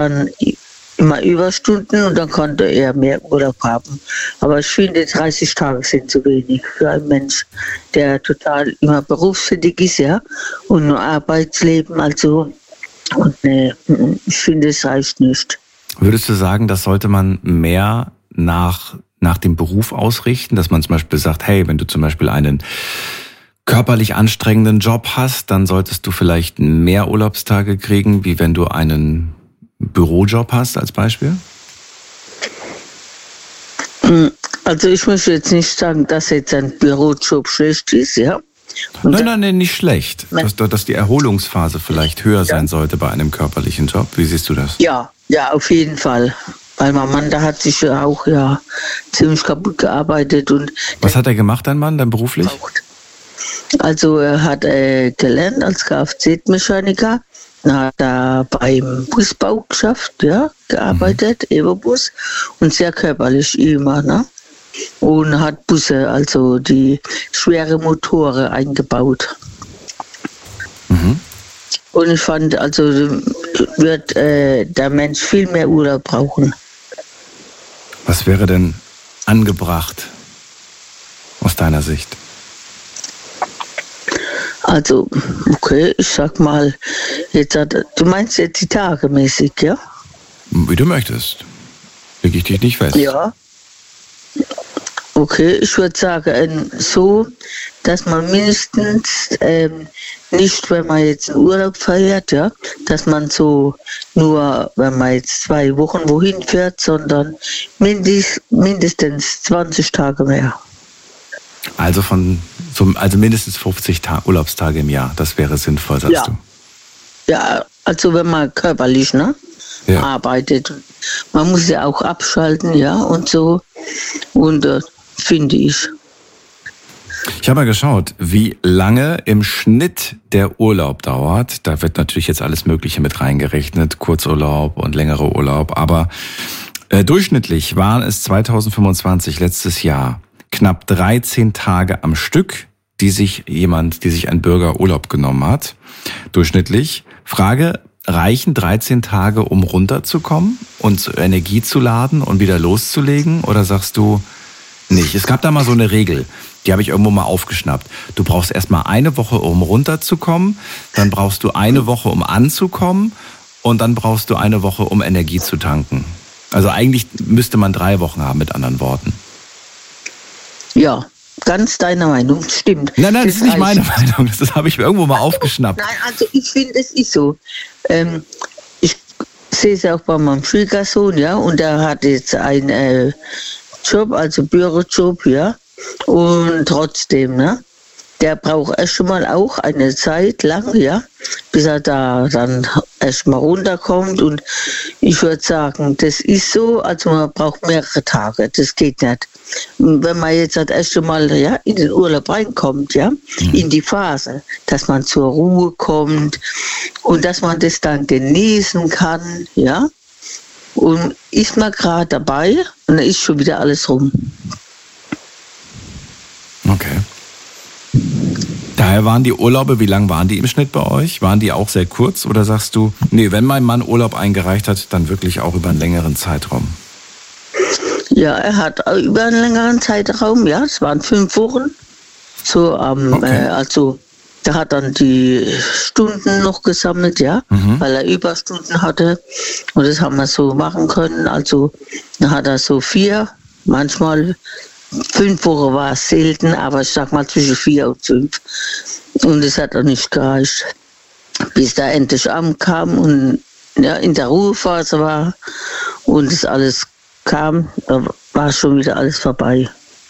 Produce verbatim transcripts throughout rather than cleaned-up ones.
dann immer Überstunden und dann konnte er mehr Urlaub haben. Aber ich finde, dreißig Tage sind zu wenig für einen Mensch, der total immer berufstätig ist, ja, und nur Arbeitsleben, also, und ne, ich finde, es reicht nicht. Würdest du sagen, das sollte man mehr nach, nach dem Beruf ausrichten, dass man zum Beispiel sagt, hey, wenn du zum Beispiel einen körperlich anstrengenden Job hast, dann solltest du vielleicht mehr Urlaubstage kriegen, wie wenn du einen Bürojob hast als Beispiel? Also ich möchte jetzt nicht sagen, dass jetzt ein Bürojob schlecht ist, ja. Und nein, nein, nein, nicht schlecht. Dass, dass die Erholungsphase vielleicht höher sein ja. sollte bei einem körperlichen Job. Wie siehst du das? Ja, ja, auf jeden Fall. Weil mein Mann, der hat sich ja auch ja ziemlich kaputt gearbeitet. Und was hat er gemacht, dein Mann, dann beruflich? Also er hat äh, gelernt als Kfz-Mechaniker. Dann hat er beim Busbau geschafft, ja, gearbeitet, mhm. Evo-Bus, und sehr körperlich immer, ne? Und hat Busse, also die schwere Motoren eingebaut. Mhm. Und ich fand, also wird äh, der Mensch viel mehr Urlaub brauchen. Was wäre denn angebracht aus deiner Sicht? Also, okay, ich sag mal, jetzt hat, du meinst jetzt die Tage mäßig, ja? Wie du möchtest. Leg ich dich nicht fest. Ja. Okay, ich würde sagen, so, dass man mindestens ähm, nicht, wenn man jetzt einen Urlaub feiert, ja, dass man so nur, wenn man jetzt zwei Wochen wohin fährt, sondern mindest, mindestens zwanzig Tage mehr. Also von also mindestens fünfzig Ta- Urlaubstage im Jahr, das wäre sinnvoll, sagst ja. du? Ja, also wenn man körperlich, ne, ja. arbeitet. Man muss ja auch abschalten, ja, und so. Und äh, finde ich. Ich habe mal geschaut, wie lange im Schnitt der Urlaub dauert. Da wird natürlich jetzt alles Mögliche mit reingerechnet, Kurzurlaub und längerer Urlaub. Aber äh, durchschnittlich waren es zweitausendfünfundzwanzig, letztes Jahr, knapp dreizehn Tage am Stück, die sich jemand, die sich ein Bürger Urlaub genommen hat. Durchschnittlich. Frage, reichen dreizehn Tage, um runterzukommen und Energie zu laden und wieder loszulegen? Oder sagst du nicht? Es gab da mal so eine Regel, die habe ich irgendwo mal aufgeschnappt. Du brauchst erstmal eine Woche, um runterzukommen, dann brauchst du eine Woche, um anzukommen und dann brauchst du eine Woche, um Energie zu tanken. Also eigentlich müsste man drei Wochen haben, mit anderen Worten. Ja, ganz deine Meinung, stimmt. Nein, nein, das, das ist nicht meine Meinung, das, das habe ich mir irgendwo mal aufgeschnappt. Nein, also ich finde, es ist so. Ähm, ich sehe es auch bei meinem Schwiegersohn, ja, und der hat jetzt einen äh, Job, also Bürojob, ja, und trotzdem, ne, der braucht erst schon mal auch eine Zeit lang, ja, bis er da dann erst mal runterkommt. Und ich würde sagen, das ist so, also man braucht mehrere Tage, das geht nicht. Und wenn man jetzt das erste Mal ja, in den Urlaub reinkommt, ja, mhm. in die Phase, dass man zur Ruhe kommt und dass man das dann genießen kann, ja, und ist man gerade dabei und dann ist schon wieder alles rum. Okay. Daher waren die Urlaube, wie lang waren die im Schnitt bei euch? Waren die auch sehr kurz oder sagst du, nee, wenn mein Mann Urlaub eingereicht hat, dann wirklich auch über einen längeren Zeitraum? Ja, er hat über einen längeren Zeitraum, ja, es waren fünf Wochen. So, ähm, okay. äh, also, der hat dann die Stunden noch gesammelt, ja, mhm. weil er Überstunden hatte. Und das haben wir so machen können. Also, dann hat er so vier, manchmal fünf Wochen war es selten, aber ich sag mal zwischen vier und fünf. Und es hat auch nicht gereicht, bis da endlich ankam und ja, in der Ruhephase war und das alles kam, da war schon wieder alles vorbei.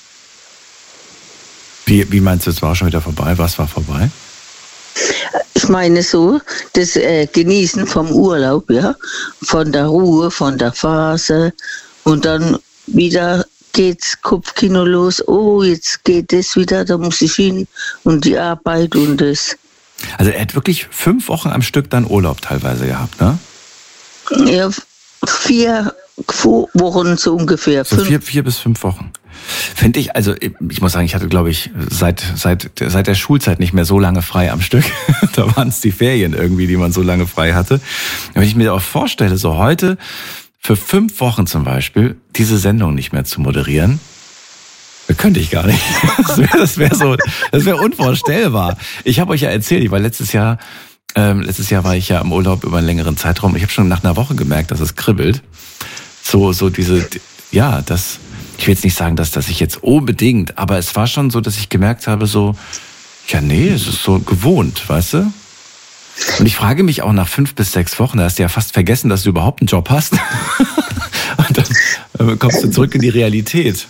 Wie, wie meinst du, es war schon wieder vorbei? Was war vorbei? Ich meine so, das äh, Genießen vom Urlaub, ja, von der Ruhe, von der Phase und dann wieder geht's Kopfkino los, oh, jetzt geht es wieder, da muss ich hin und die Arbeit und das. Also er hat wirklich fünf Wochen am Stück dann Urlaub teilweise gehabt, ne? Ja, vier Wochen so ungefähr. So vier, vier bis fünf Wochen. Finde ich, also ich muss sagen, ich hatte, glaube ich, seit, seit, seit der Schulzeit nicht mehr so lange frei am Stück. Da waren es die Ferien irgendwie, die man so lange frei hatte. Wenn ich mir auch vorstelle, so heute für fünf Wochen zum Beispiel diese Sendung nicht mehr zu moderieren, könnte ich gar nicht. Das wäre das wär so, das wäre unvorstellbar. Ich habe euch ja erzählt, ich war letztes Jahr, ähm, letztes Jahr war ich ja im Urlaub über einen längeren Zeitraum. Ich habe schon nach einer Woche gemerkt, dass es kribbelt. So, so diese, ja, das, ich will jetzt nicht sagen, dass das ich jetzt unbedingt, aber es war schon so, dass ich gemerkt habe, so, ja, nee, es ist so gewohnt, weißt du? Und ich frage mich auch nach fünf bis sechs Wochen, da hast du ja fast vergessen, dass du überhaupt einen Job hast. Und dann kommst du zurück in die Realität.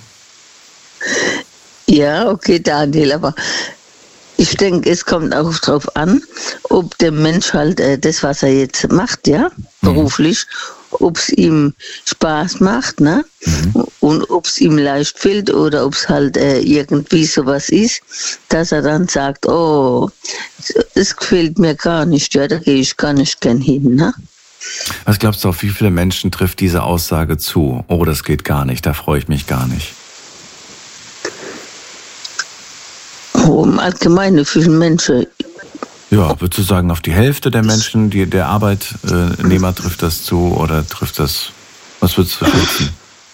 Ja, okay, Daniel, aber ich denke, es kommt auch drauf an, ob der Mensch halt äh, das, was er jetzt macht, ja, beruflich, mhm. ob es ihm Spaß macht, ne? Mhm. Und ob es ihm leicht fällt oder ob es halt äh, irgendwie sowas ist, dass er dann sagt, oh, das gefällt mir gar nicht, ja, da gehe ich gar nicht gern hin, ne? Was glaubst du, auf wie viele Menschen trifft diese Aussage zu? Oh, das geht gar nicht, da freue ich mich gar nicht. Oh, im Allgemeinen, für viele Menschen. Ja, würdest du sagen, auf die Hälfte der Menschen, die, der Arbeitnehmer trifft das zu oder trifft das, was würdest du schätzen?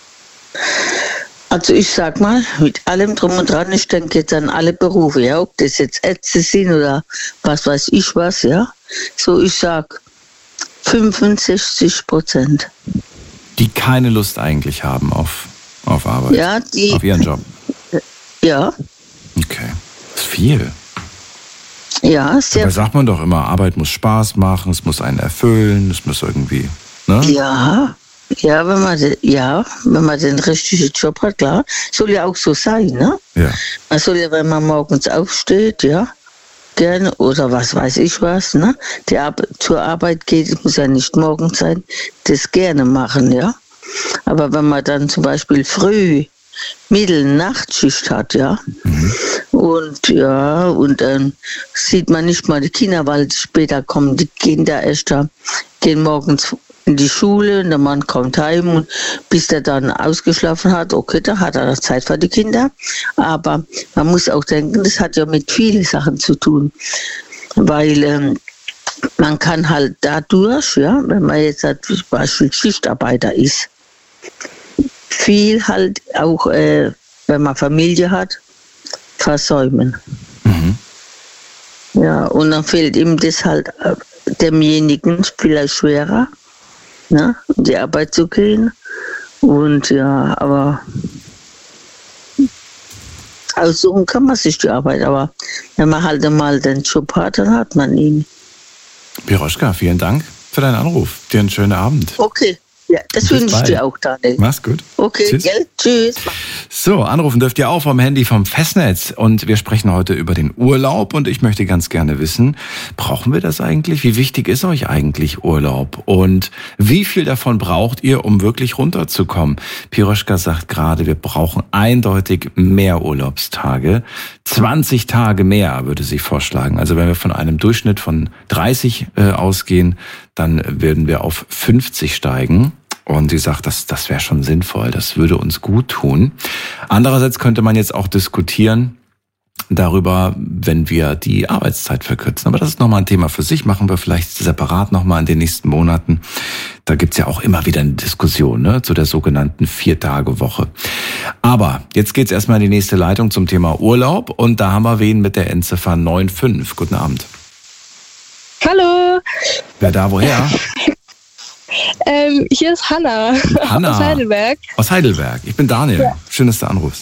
Also ich sag mal, mit allem drum und dran, ich denke jetzt an alle Berufe, ja, ob das jetzt Ärzte sind oder was weiß ich was, ja. So, ich sag fünfundsechzig Prozent. Die keine Lust eigentlich haben auf, auf Arbeit, ja, die, auf ihren Job. Ja. Okay, das ist viel. Ja, sehr. Dabei sagt man doch immer, Arbeit muss Spaß machen, es muss einen erfüllen, es muss irgendwie, ne? Ja, ja, wenn man, ja, wenn man den richtigen Job hat, klar. Soll ja auch so sein, ne? Ja. Man soll ja, wenn man morgens aufsteht, ja, gerne, oder was weiß ich was, ne? Die Ar- zur Arbeit geht, muss ja nicht morgens sein, das gerne machen, ja. Aber wenn man dann zum Beispiel früh Mittel-Nachtschicht hat, ja. Mhm. Und ja, und dann sieht man nicht mal die Kinder, weil später kommen die Kinder erst da, gehen morgens in die Schule und der Mann kommt heim und bis der dann ausgeschlafen hat, okay, da hat er noch Zeit für die Kinder. Aber man muss auch denken, das hat ja mit vielen Sachen zu tun, weil ähm, man kann halt dadurch, ja, wenn man jetzt halt zum Beispiel Schichtarbeiter ist, viel halt auch, äh, wenn man Familie hat, versäumen. Mhm. Ja, und dann fällt ihm das halt äh, demjenigen vielleicht schwerer, ne, in die Arbeit zu gehen. Und ja, aber aussuchen kann man sich die Arbeit, aber wenn man halt mal den Job hat, dann hat man ihn. Piroschka, vielen Dank für deinen Anruf. Dir einen schönen Abend. Okay. Ja, das wünsche ich dir auch, Daniel. Mach's gut. Okay, Tschüss. Gell? Tschüss. So, anrufen dürft ihr auch vom Handy vom Festnetz. Und wir sprechen heute über den Urlaub. Und ich möchte ganz gerne wissen, brauchen wir das eigentlich? Wie wichtig ist euch eigentlich Urlaub? Und wie viel davon braucht ihr, um wirklich runterzukommen? Piroschka sagt gerade, wir brauchen eindeutig mehr Urlaubstage. zwanzig Tage mehr, würde sie vorschlagen. Also wenn wir von einem Durchschnitt von dreißig äh, ausgehen, dann würden wir auf fünfzig steigen. Und sie sagt, das, das wäre schon sinnvoll, das würde uns gut tun. Andererseits könnte man jetzt auch diskutieren darüber, wenn wir die Arbeitszeit verkürzen. Aber das ist nochmal ein Thema für sich, machen wir vielleicht separat nochmal in den nächsten Monaten. Da gibt's ja auch immer wieder eine Diskussion, ne, zu der sogenannten Vier-Tage-Woche. Aber jetzt geht's erstmal in die nächste Leitung zum Thema Urlaub. Und da haben wir wen mit der Endziffer neun fünf. Guten Abend. Hallo. Wer da, woher? Ähm, hier ist Hanna, Hanna aus Heidelberg. Aus Heidelberg. Ich bin Daniel. Ja. Schön, dass du anrufst.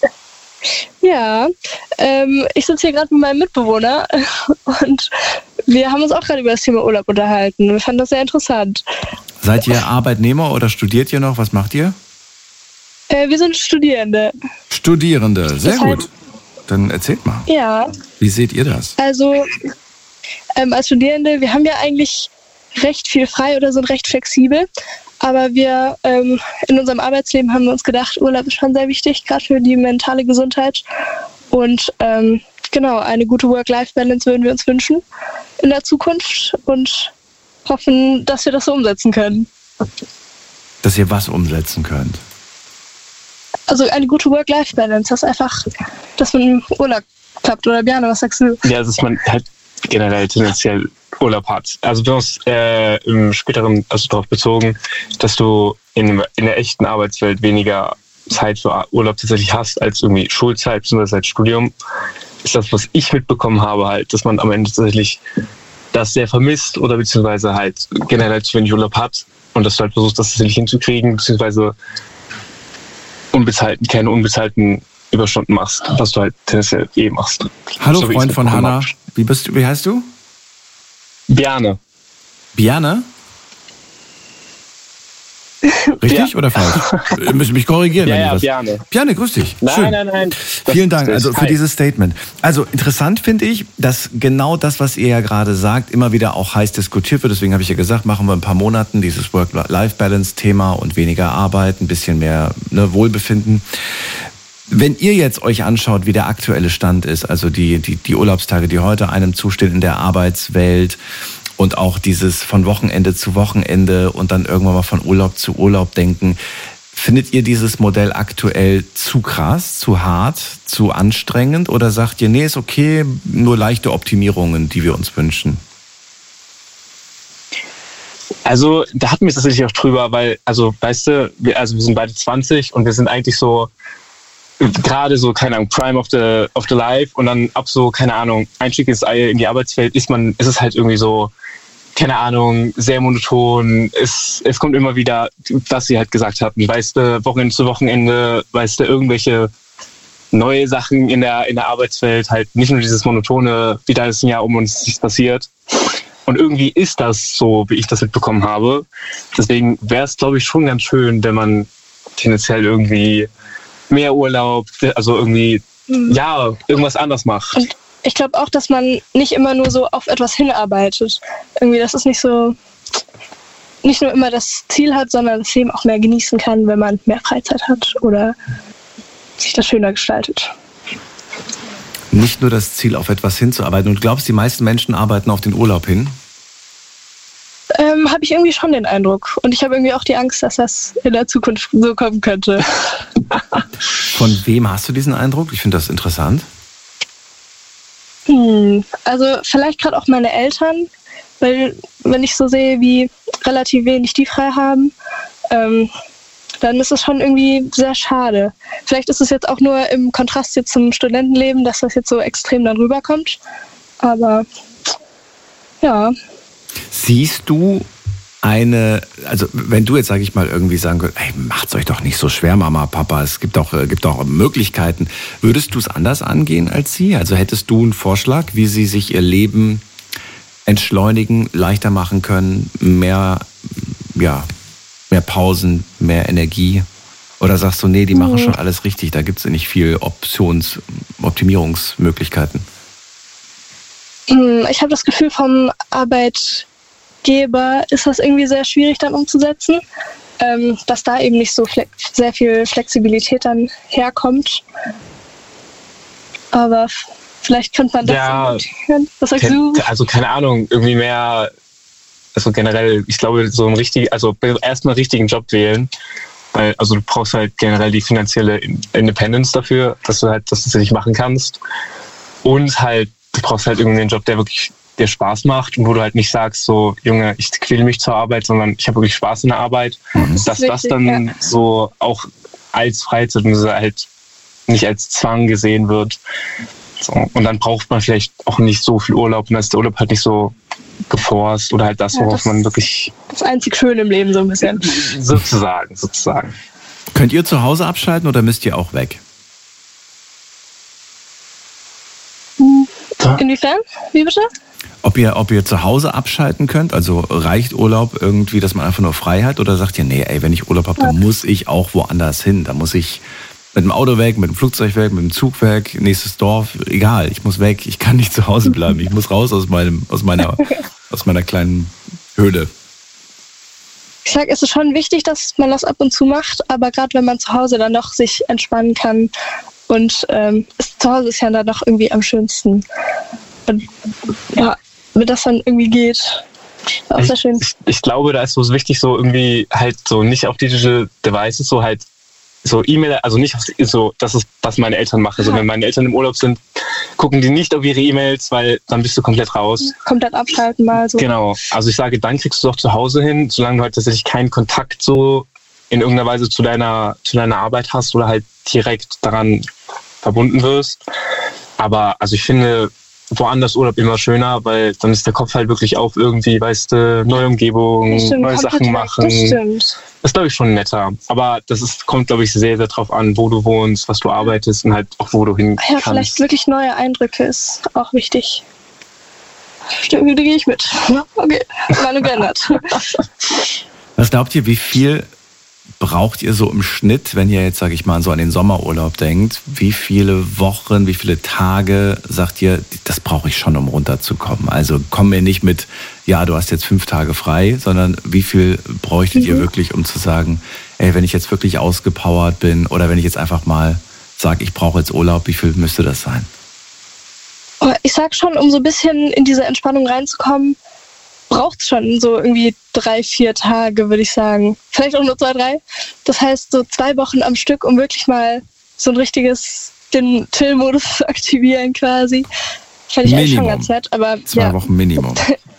Ja, ähm, ich sitze hier gerade mit meinem Mitbewohner und wir haben uns auch gerade über das Thema Urlaub unterhalten. Wir fanden das sehr interessant. Seid ihr Arbeitnehmer oder studiert ihr noch? Was macht ihr? Äh, wir sind Studierende. Studierende, sehr das heißt, gut. Dann erzählt mal. Ja. Wie seht ihr das? Also, ähm, als Studierende, wir haben ja eigentlich recht viel frei oder sind recht flexibel. Aber wir ähm, in unserem Arbeitsleben haben wir uns gedacht, Urlaub ist schon sehr wichtig, gerade für die mentale Gesundheit. Und ähm, genau, eine gute Work-Life-Balance würden wir uns wünschen in der Zukunft und hoffen, dass wir das so umsetzen können. Dass ihr was umsetzen könnt? also eine gute Work-Life-Balance, dass einfach, dass man im Urlaub klappt. Oder Bjarne, was sagst du? Ja, dass man halt generell tendenziell Urlaub hat. Also du hast äh, im späteren, also darauf bezogen, dass du in, in der echten Arbeitswelt weniger Zeit für Urlaub tatsächlich hast, als irgendwie Schulzeit bzw. als Studium, ist das, was ich mitbekommen habe, halt, dass man am Ende tatsächlich das sehr vermisst oder beziehungsweise halt generell zu wenig Urlaub hat und dass du halt versuchst, das tatsächlich hinzukriegen, beziehungsweise unbezahlten, keine unbezahlten Überstunden machst, was du halt tendenziell eh machst. Hallo so Freund von Hannah, wie bist du, wie heißt du? Bjarne. Bjarne? Richtig ja. oder falsch? Ihr müsst mich korrigieren. Ja, wenn ja, ich was... Bjarne. Bjarne, grüß dich. Nein, Schön. nein, nein. Das Vielen Dank also für Hi. dieses Statement. Also interessant finde ich, dass genau das, was ihr ja gerade sagt, immer wieder auch heiß diskutiert wird. Deswegen habe ich ja gesagt, machen wir ein paar Monaten dieses Work-Life-Balance-Thema und weniger Arbeit, ein bisschen mehr ne, Wohlbefinden. Wenn ihr jetzt euch anschaut, wie der aktuelle Stand ist, also die, die, die Urlaubstage, die heute einem zustehen in der Arbeitswelt, und auch dieses von Wochenende zu Wochenende und dann irgendwann mal von Urlaub zu Urlaub denken. Findet ihr dieses Modell aktuell zu krass, zu hart, zu anstrengend? Oder sagt ihr, nee, ist okay, nur leichte Optimierungen, die wir uns wünschen? Also da hatten wir es tatsächlich auch drüber, weil, also weißt du, wir, also wir sind beide zwanzig und wir sind eigentlich so gerade so, keine Ahnung, Prime of the, of the Life und dann ab so, keine Ahnung, Einstieg ins in die Arbeitswelt ist man, ist es halt irgendwie so, keine Ahnung, sehr monoton. Es, es kommt immer wieder, was sie halt gesagt hatten, weißt du, Wochenende zu Wochenende, weißt du, irgendwelche neue Sachen in der, in der Arbeitswelt, halt nicht nur dieses monotone, wie da ist ein Jahr um uns nichts passiert. Und irgendwie ist das so, wie ich das mitbekommen habe. Deswegen wäre es, glaube ich, schon ganz schön, wenn man tendenziell irgendwie mehr Urlaub, also irgendwie, mhm. ja, irgendwas anders macht. Und ich glaube auch, dass man nicht immer nur so auf etwas hinarbeitet. Irgendwie, dass es nicht so, nicht nur immer das Ziel hat, sondern das Leben auch mehr genießen kann, wenn man mehr Freizeit hat oder sich das schöner gestaltet. Nicht nur das Ziel, auf etwas hinzuarbeiten. Und glaubst du, die meisten Menschen arbeiten auf den Urlaub hin? Ähm, habe ich irgendwie schon den Eindruck. Und ich habe irgendwie auch die Angst, dass das in der Zukunft so kommen könnte. Von wem hast du diesen Eindruck? Ich finde das interessant. Hm, also vielleicht gerade auch meine Eltern, weil wenn ich so sehe, wie relativ wenig die frei haben, ähm, dann ist es schon irgendwie sehr schade. Vielleicht ist es jetzt auch nur im Kontrast jetzt zum Studentenleben, dass das jetzt so extrem dann rüberkommt. Aber ja. Siehst du eine, also wenn du jetzt, sage ich mal, irgendwie sagen würdest, ey, macht's euch doch nicht so schwer, Mama, Papa, es gibt auch, gibt auch Möglichkeiten. Würdest du es anders angehen als sie? Also hättest du einen Vorschlag, wie sie sich ihr Leben entschleunigen, leichter machen können, mehr, ja, mehr Pausen, mehr Energie? Oder sagst du, nee, die machen schon alles richtig, da gibt's nicht viel Options-, Optimierungsmöglichkeiten? Ich habe das Gefühl, vom Arbeitgeber ist das irgendwie sehr schwierig dann umzusetzen, ähm, dass da eben nicht so fle- sehr viel Flexibilität dann herkommt. Aber f- vielleicht könnte man das ja, so. Was sagst du? Also keine Ahnung, irgendwie mehr, also generell, ich glaube, so ein richtig, also erstmal richtigen Job wählen, weil also du brauchst halt generell die finanzielle Independence dafür, dass du halt das tatsächlich machen kannst. Und halt, du brauchst halt irgendwie einen Job, der wirklich dir Spaß macht und wo du halt nicht sagst, so, Junge, ich quäle mich zur Arbeit, sondern ich habe wirklich Spaß in der Arbeit. Mhm. Das dass wichtig, das dann ja. so auch als Freizeit und halt nicht als Zwang gesehen wird. So. Und dann braucht man vielleicht auch nicht so viel Urlaub und dann ist der Urlaub halt nicht so geforst oder halt das, worauf ja, das man wirklich... Das einzig Schöne im Leben so ein bisschen. Sozusagen, sozusagen. Könnt ihr zu Hause abschalten oder müsst ihr auch weg? Inwiefern? Wie bitte? Ob ihr, ob ihr zu Hause abschalten könnt, also reicht Urlaub irgendwie, dass man einfach nur frei hat, oder sagt ihr, nee, ey, wenn ich Urlaub habe, dann muss ich auch woanders hin. Da muss ich mit dem Auto weg, mit dem Flugzeug weg, mit dem Zug weg, nächstes Dorf, egal, ich muss weg, ich kann nicht zu Hause bleiben, ich muss raus aus meinem, aus meiner, aus meiner kleinen Höhle. Ich sage, es ist schon wichtig, dass man das ab und zu macht, aber gerade wenn man zu Hause dann noch sich entspannen kann und ähm, es, zu Hause ist ja dann noch irgendwie am schönsten. Und ja, wenn das dann irgendwie geht, auch ich, sehr schön. Ich, ich glaube, da ist so wichtig, so irgendwie halt so nicht auf digital Devices, so halt so E-Mail, also nicht so, das ist, was meine Eltern machen. Also wenn meine Eltern im Urlaub sind, gucken die nicht auf ihre E-Mails, weil dann bist du komplett raus. Komplett abschalten mal so. Genau. Also ich sage, dann kriegst du es auch zu Hause hin, solange du halt tatsächlich keinen Kontakt so in irgendeiner Weise zu deiner, zu deiner Arbeit hast oder halt direkt daran verbunden wirst. Aber also ich finde woanders Urlaub immer schöner, weil dann ist der Kopf halt wirklich auf irgendwie, weißt du, neue Umgebung, stimmt, neue Sachen machen. Das stimmt. Das ist, glaube ich, schon netter. Aber das ist, kommt, glaube ich, sehr, sehr drauf an, wo du wohnst, was du arbeitest und halt auch, wo du hin Ja, kannst. vielleicht wirklich neue Eindrücke ist auch wichtig. Stimmt, da gehe ich mit. Okay, Meinung geändert. Was glaubt ihr, wie viel braucht ihr so im Schnitt, wenn ihr jetzt, sage ich mal, so an den Sommerurlaub denkt? Wie viele Wochen, wie viele Tage sagt ihr, das brauche ich schon, um runterzukommen? Also kommen wir nicht mit, ja, du hast jetzt fünf Tage frei, sondern wie viel bräuchtet mhm. ihr wirklich, um zu sagen, ey, wenn ich jetzt wirklich ausgepowert bin oder wenn ich jetzt einfach mal sage, ich brauche jetzt Urlaub, wie viel müsste das sein? Ich sag schon, um so ein bisschen in diese Entspannung reinzukommen, braucht es schon so irgendwie drei, vier Tage, würde ich sagen. Vielleicht auch nur zwei, drei. Das heißt, so zwei Wochen am Stück, um wirklich mal so ein richtiges, den Chill-Modus zu aktivieren quasi. Fände ich eigentlich schon ganz nett. Aber, zwei ja. Wochen Minimum.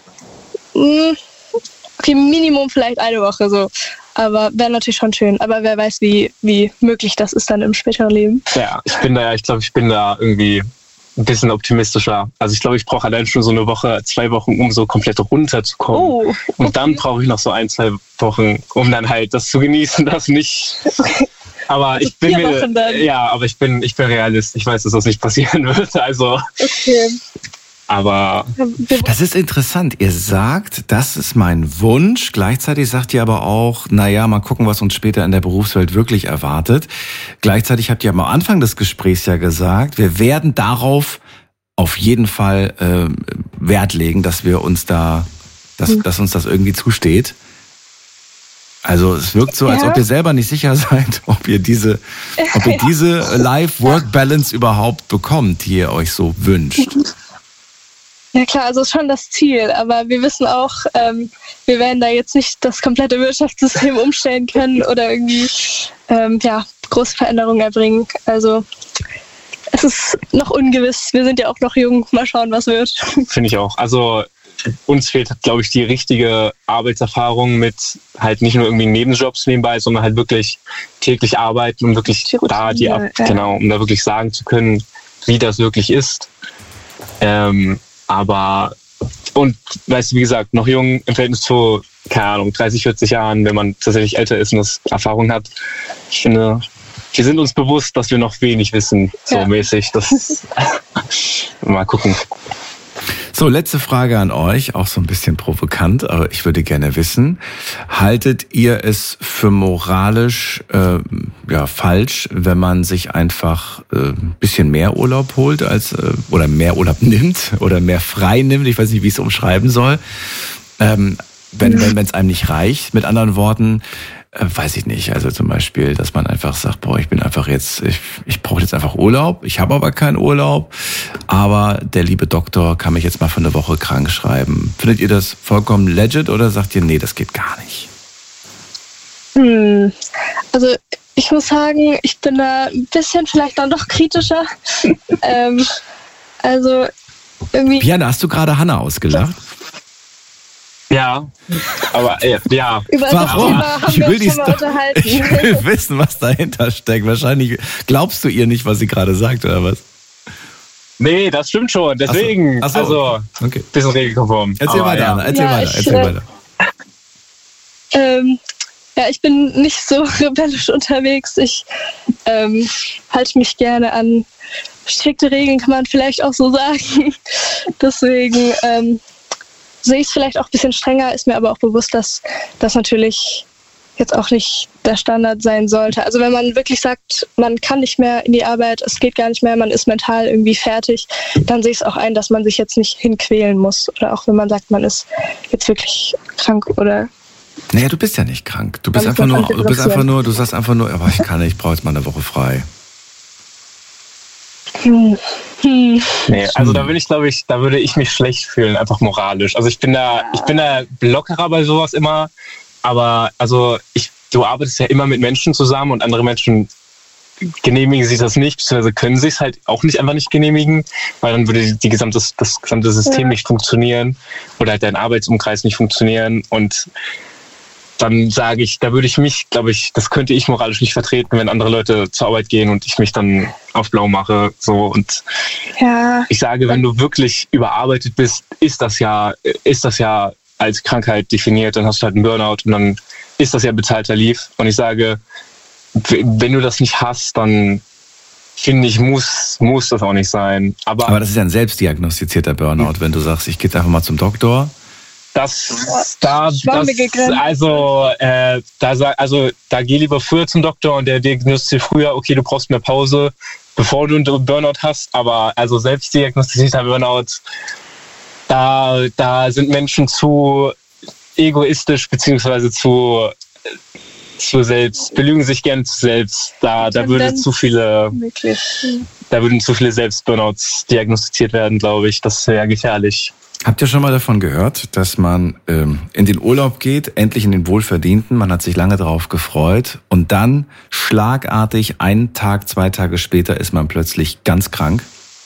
Okay, Minimum vielleicht eine Woche so. Aber wäre natürlich schon schön. Aber wer weiß, wie, wie möglich das ist dann im späteren Leben. Ja, ich bin da, ich glaube, ich bin da irgendwie ein bisschen optimistischer. Also ich glaube, ich brauche allein schon so eine Woche, zwei Wochen, um so komplett runterzukommen. Oh, okay. Und dann brauche ich noch so ein, zwei Wochen, um dann halt das zu genießen, das nicht. Aber also ich bin mir, Wochen dann. ja, aber ich bin, ich bin Realist. Ich weiß, dass das nicht passieren wird. Also. Okay. Aber das ist interessant. Ihr sagt, das ist mein Wunsch. Gleichzeitig sagt ihr aber auch, naja, mal gucken, was uns später in der Berufswelt wirklich erwartet. Gleichzeitig habt ihr am Anfang des Gesprächs ja gesagt, wir werden darauf auf jeden Fall äh, Wert legen, dass wir uns da, dass, mhm. dass uns das irgendwie zusteht. Also es wirkt so, als ja. ob ihr selber nicht sicher seid, ob ihr diese, ob ihr diese Life-Work-Balance überhaupt bekommt, die ihr euch so wünscht. Ja klar, also ist schon das Ziel, aber wir wissen auch, ähm, wir werden da jetzt nicht das komplette Wirtschaftssystem umstellen können oder irgendwie ähm, ja, große Veränderungen erbringen. Also es ist noch ungewiss, wir sind ja auch noch jung, mal schauen, was wird. Finde ich auch. Also uns fehlt, glaube ich, die richtige Arbeitserfahrung mit halt nicht nur irgendwie Nebenjobs nebenbei, sondern halt wirklich täglich arbeiten, um wirklich die da die ab, ja. genau, um da wirklich sagen zu können, wie das wirklich ist. Ähm, Aber, und weißt du, wie gesagt, noch jung im Verhältnis zu, keine Ahnung, dreißig, vierzig Jahren, wenn man tatsächlich älter ist und das Erfahrung hat. Ich finde, wir sind uns bewusst, dass wir noch wenig wissen, so ja. mäßig. Das mal gucken. So, letzte Frage an euch, auch so ein bisschen provokant, aber ich würde gerne wissen, haltet ihr es für moralisch äh, ja, falsch, wenn man sich einfach äh, ein bisschen mehr Urlaub holt als äh, oder mehr Urlaub nimmt oder mehr frei nimmt, ich weiß nicht, wie ich es umschreiben soll, ähm, wenn wenn wenn es einem nicht reicht, mit anderen Worten, äh, weiß ich nicht, also zum Beispiel, dass man einfach sagt, boah, ich bin einfach jetzt, ich, ich brauche jetzt einfach Urlaub, ich habe aber keinen Urlaub, aber der liebe Doktor kann mich jetzt mal für eine Woche krank schreiben. Findet ihr das vollkommen legit oder sagt ihr, nee, das geht gar nicht? Hm. Also ich muss sagen, ich bin da ein bisschen vielleicht dann doch kritischer. ähm, also irgendwie... Piana, hast du gerade Hannah ausgelacht? Ja, aber äh, ja. Über Warum? Das Thema haben ich will, wir uns schon mal unterhalten. ich will wissen, was dahinter steckt. Wahrscheinlich glaubst du ihr nicht, was sie gerade sagt, oder was? Nee, das stimmt schon. Deswegen, Ach so. Ach so. also, okay. bisschen regelkonform. Erzähl weiter, ja. Anna, erzähl ja, weiter, ich, erzähl äh, weiter. Ähm, ja, ich bin nicht so rebellisch unterwegs. Ich ähm, halte mich gerne an strikte Regeln, kann man vielleicht auch so sagen. Deswegen ähm, sehe ich es vielleicht auch ein bisschen strenger, ist mir aber auch bewusst, dass das natürlich jetzt auch nicht der Standard sein sollte. Also wenn man wirklich sagt, man kann nicht mehr in die Arbeit, es geht gar nicht mehr, man ist mental irgendwie fertig, dann sehe ich es auch ein, dass man sich jetzt nicht hinquälen muss. Oder auch wenn man sagt, man ist jetzt wirklich krank oder... Naja, du bist ja nicht krank. Du bist einfach nur, du bist einfach nur, du sagst einfach nur, aber ich kann nicht, ich brauche jetzt mal eine Woche frei. Hm. Hm. Nee, also da würde ich, glaube ich, da würde ich mich schlecht fühlen, einfach moralisch. Also ich bin da, ich bin da lockerer bei sowas immer, aber also ich du arbeitest ja immer mit Menschen zusammen und andere Menschen genehmigen sich das nicht, beziehungsweise können sich es halt auch nicht einfach nicht genehmigen, weil dann würde die gesamte, das gesamte System ja. nicht funktionieren oder halt dein Arbeitsumkreis nicht funktionieren. Und dann sage ich, da würde ich mich, glaube ich, das könnte ich moralisch nicht vertreten, wenn andere Leute zur Arbeit gehen und ich mich dann auf blau mache. So. Und ja. ich sage, wenn du wirklich überarbeitet bist, ist das ja, ist das ja als Krankheit definiert, dann hast du halt einen Burnout und dann ist das ja bezahlter Leave. Und ich sage, wenn du das nicht hast, dann finde ich, muss, muss das auch nicht sein. Aber, Aber das ist ja ein selbstdiagnostizierter Burnout, wenn du sagst, ich gehe einfach mal zum Doktor. Das, da, das, also, äh, da, also, da geh lieber früher zum Doktor und der diagnostiziert früher, okay, du brauchst mehr Pause, bevor du einen Burnout hast. Aber also selbstdiagnostizierter Burnout, da, da sind Menschen zu egoistisch beziehungsweise zu zu selbst, belügen sich gerne zu selbst. Da, da würde zu viele, wirklich. da würden zu viele Selbstburnouts diagnostiziert werden, glaube ich. Das wäre gefährlich. Habt ihr schon mal davon gehört, dass man ähm, in den Urlaub geht, endlich in den Wohlverdienten, man hat sich lange darauf gefreut und dann schlagartig einen Tag, zwei Tage später ist man plötzlich ganz krank?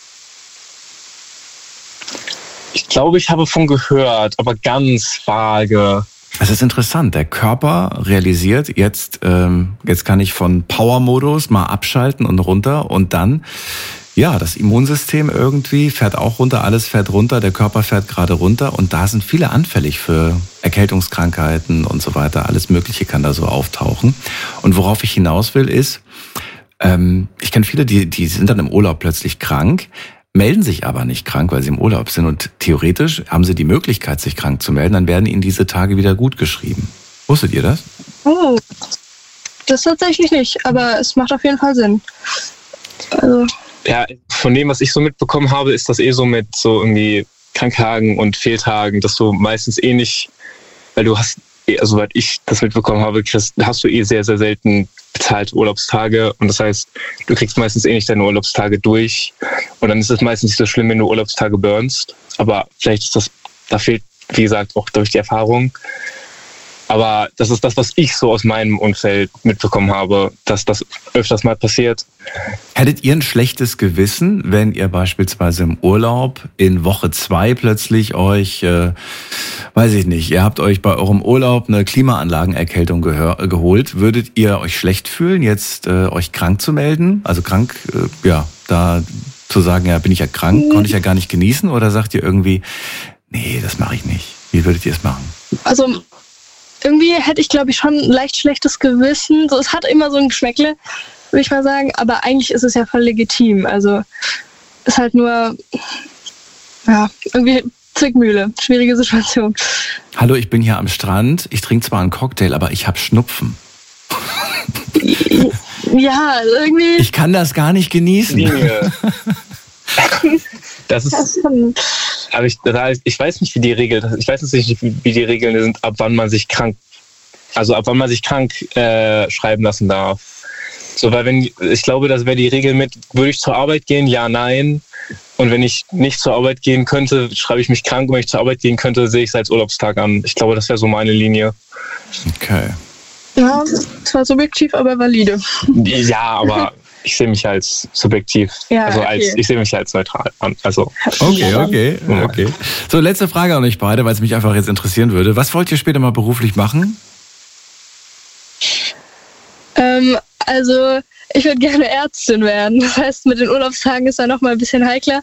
Ich glaube, ich habe davon gehört, aber ganz vage. Es ist interessant, der Körper realisiert, jetzt, ähm, jetzt kann ich von Power-Modus mal abschalten und runter und dann, ja, das Immunsystem irgendwie fährt auch runter, alles fährt runter, der Körper fährt gerade runter und da sind viele anfällig für Erkältungskrankheiten und so weiter, alles Mögliche kann da so auftauchen. Und worauf ich hinaus will ist, ähm, ich kenne viele, die, die sind dann im Urlaub plötzlich krank, melden sich aber nicht krank, weil sie im Urlaub sind und theoretisch haben sie die Möglichkeit, sich krank zu melden, dann werden ihnen diese Tage wieder gut geschrieben. Wusstet ihr das? Oh, das tatsächlich nicht, aber es macht auf jeden Fall Sinn. Also. Ja, von dem, was ich so mitbekommen habe, ist das eh so mit so irgendwie Kranktagen und Fehltagen, dass du meistens eh nicht, weil du hast, also soweit ich das mitbekommen habe, kriegst, hast du eh sehr, sehr selten bezahlte Urlaubstage und das heißt, du kriegst meistens eh nicht deine Urlaubstage durch und dann ist es meistens nicht so schlimm, wenn du Urlaubstage burnst, aber vielleicht ist das, da fehlt, wie gesagt, auch durch die Erfahrung. Aber das ist das, was ich so aus meinem Umfeld mitbekommen habe, dass das öfters mal passiert. Hättet ihr ein schlechtes Gewissen, wenn ihr beispielsweise im Urlaub in Woche zwei plötzlich euch, äh, weiß ich nicht, ihr habt euch bei eurem Urlaub eine Klimaanlagenerkältung gehör, geholt, würdet ihr euch schlecht fühlen, jetzt äh, euch krank zu melden? Also krank, äh, ja, da zu sagen, ja, bin ich ja krank, konnte ich ja gar nicht genießen? Oder sagt ihr irgendwie, nee, das mache ich nicht? Wie würdet ihr es machen? Also irgendwie hätte ich, glaube ich, schon ein leicht schlechtes Gewissen. So, es hat immer so ein Geschmäckle, würde ich mal sagen. Aber eigentlich ist es ja voll legitim. Also ist halt nur, ja, irgendwie Zwickmühle. Schwierige Situation. Hallo, ich bin hier am Strand. Ich trinke zwar einen Cocktail, aber ich habe Schnupfen. Ja, irgendwie. Ich kann das gar nicht genießen. Das ist, aber ich, ich weiß nicht, wie die Regeln, ich weiß nicht, wie die Regeln sind, ab wann man sich krank, also ab wann man sich krank äh, schreiben lassen darf. So, weil wenn, ich glaube, das wäre die Regel mit, würde ich zur Arbeit gehen? Ja, nein. Und wenn ich nicht zur Arbeit gehen könnte, schreibe ich mich krank. Und wenn ich zur Arbeit gehen könnte, sehe ich es als Urlaubstag an. Ich glaube, das wäre so meine Linie. Okay. Ja, zwar subjektiv, aber valide. Ja, aber ich sehe mich als subjektiv. Ja, also als, okay. Ich sehe mich als neutral an. Also. Okay, okay, okay. So, letzte Frage an euch beide, weil es mich einfach jetzt interessieren würde. Was wollt ihr später mal beruflich machen? Ähm, also, ich würde gerne Ärztin werden. Das heißt, mit den Urlaubstagen ist da noch mal ein bisschen heikler.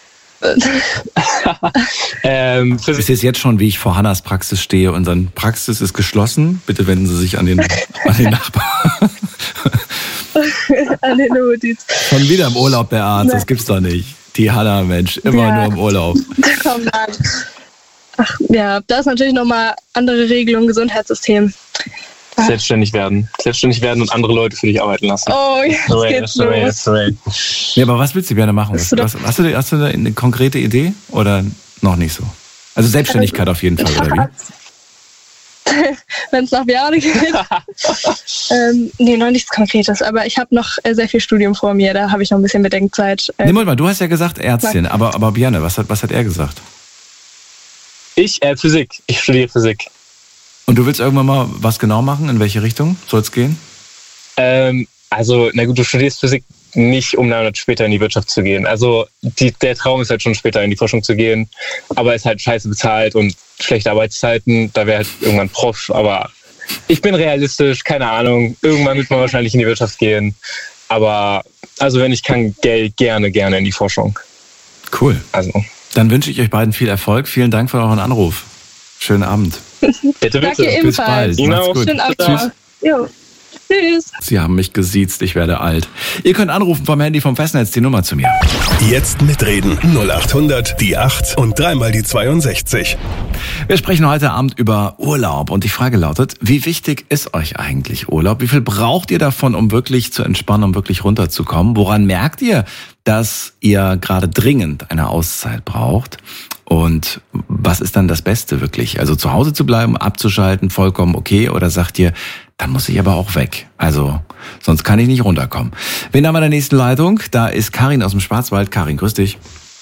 ähm, Wisst ihr jetzt schon, wie ich vor Hannas Praxis stehe? Unsere Praxis ist geschlossen. Bitte wenden Sie sich an den, an den Nachbarn. An den Notiz. Schon wieder im Urlaub der Arzt, das gibt's doch nicht. Die Hanna, Mensch, immer ja. nur im Urlaub. Komm an. Ach, ja, da ist natürlich nochmal andere Regelung, Gesundheitssystem. Selbstständig werden. Selbstständig werden und andere Leute für dich arbeiten lassen. Oh, jetzt sorry, geht's sorry, los. Sorry. Ja, aber was willst du gerne machen? Was, was, hast, du, hast du da eine konkrete Idee oder noch nicht so? Also Selbstständigkeit auf jeden Fall, oder wie? Wenn es nach Bjarne geht. ähm, nee, noch nichts Konkretes. Aber ich habe noch äh, sehr viel Studium vor mir. Da habe ich noch ein bisschen Bedenkzeit. Äh, nee, Moment mal, du hast ja gesagt Ärztin. Aber, aber Bjarne, was hat, was hat er gesagt? Ich, äh, Physik. Ich studiere Physik. Und du willst irgendwann mal was genau machen? In welche Richtung soll es gehen? Ähm, also, na gut, du studierst Physik nicht, um dann später in die Wirtschaft zu gehen. Also die, der Traum ist halt schon später in die Forschung zu gehen, aber ist halt scheiße bezahlt und schlechte Arbeitszeiten. Da wäre halt irgendwann Prof, aber ich bin realistisch, keine Ahnung. Irgendwann wird man wahrscheinlich in die Wirtschaft gehen. Aber also wenn ich kann, Geld gerne, gerne in die Forschung. Cool. Also. Dann wünsche ich euch beiden viel Erfolg. Vielen Dank für euren Anruf. Schönen Abend. Bitte, bitte. Danke Bis bald. Genau. Macht's gut. Schönen Abend. Tschüss. Jo. Tschüss. Sie haben mich gesiezt, ich werde alt. Ihr könnt anrufen vom Handy vom Festnetz, die Nummer zu mir. Jetzt mitreden. null acht hundert, die acht und dreimal die zweiundsechzig. Wir sprechen heute Abend über Urlaub und die Frage lautet, wie wichtig ist euch eigentlich Urlaub? Wie viel braucht ihr davon, um wirklich zu entspannen, um wirklich runterzukommen? Woran merkt ihr, dass ihr gerade dringend eine Auszeit braucht? Und was ist dann das Beste wirklich? Also zu Hause zu bleiben, abzuschalten, vollkommen okay? Oder sagt ihr, dann muss ich aber auch weg. Also, sonst kann ich nicht runterkommen. Wen haben wir in der nächsten Leitung? Da ist Karin aus dem Schwarzwald. Karin, grüß dich.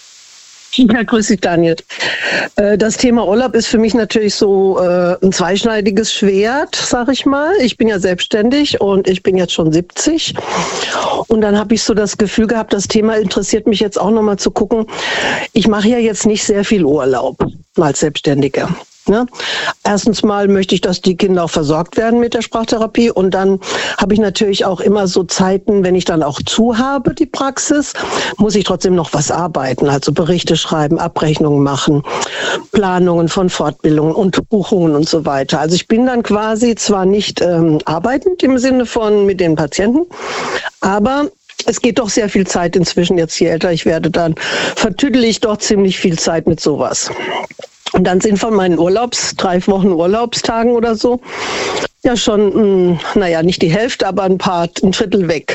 Ja, grüß dich, Daniel. Das Thema Urlaub ist für mich natürlich so ein zweischneidiges Schwert, sag ich mal. Ich bin ja selbstständig und ich bin jetzt schon siebzig. Und dann habe ich so das Gefühl gehabt, das Thema interessiert mich jetzt auch nochmal zu gucken. Ich mache ja jetzt nicht sehr viel Urlaub als Selbstständige. Ne? Erstens mal möchte ich, dass die Kinder auch versorgt werden mit der Sprachtherapie und dann habe ich natürlich auch immer so Zeiten, wenn ich dann auch zu habe, die Praxis, muss ich trotzdem noch was arbeiten, also Berichte schreiben, Abrechnungen machen, Planungen von Fortbildungen und Buchungen und so weiter. Also ich bin dann quasi zwar nicht ähm, arbeitend im Sinne von mit den Patienten, aber es geht doch sehr viel Zeit inzwischen, jetzt je älter ich werde, dann vertüdel ich doch ziemlich viel Zeit mit sowas. Und dann sind von meinen Urlaubs, drei Wochen Urlaubstagen oder so, ja schon, mh, naja, nicht die Hälfte, aber ein paar, ein Drittel weg,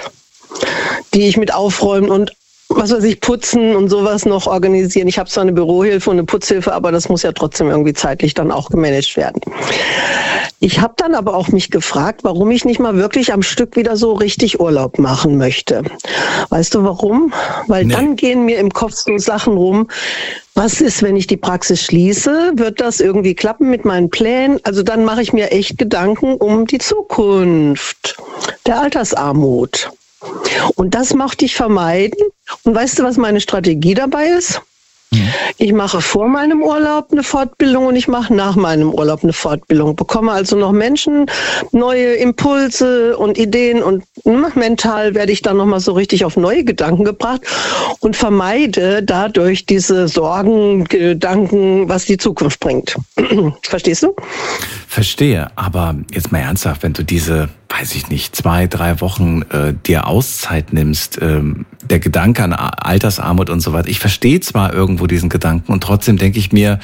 die ich mit aufräumen und was weiß ich, putzen und sowas noch organisieren. Ich habe zwar eine Bürohilfe und eine Putzhilfe, aber das muss ja trotzdem irgendwie zeitlich dann auch gemanagt werden. Ich habe dann aber auch mich gefragt, warum ich nicht mal wirklich am Stück wieder so richtig Urlaub machen möchte. Weißt du warum? Weil nee. Dann gehen mir im Kopf so Sachen rum, was ist, wenn ich die Praxis schließe? Wird das irgendwie klappen mit meinen Plänen? Also dann mache ich mir echt Gedanken um die Zukunft der Altersarmut. Und das möchte ich vermeiden. Und weißt du, was meine Strategie dabei ist? Ich mache vor meinem Urlaub eine Fortbildung und ich mache nach meinem Urlaub eine Fortbildung. Bekomme also noch Menschen, neue Impulse und Ideen und mental werde ich dann nochmal so richtig auf neue Gedanken gebracht und vermeide dadurch diese Sorgen, Gedanken, was die Zukunft bringt. Verstehst du? Verstehe, aber jetzt mal ernsthaft, wenn du diese, weiß ich nicht, zwei, drei Wochen äh, dir Auszeit nimmst, ähm, der Gedanke an Altersarmut und so weiter, ich verstehe zwar irgendwo diesen Gedanken und trotzdem denke ich mir,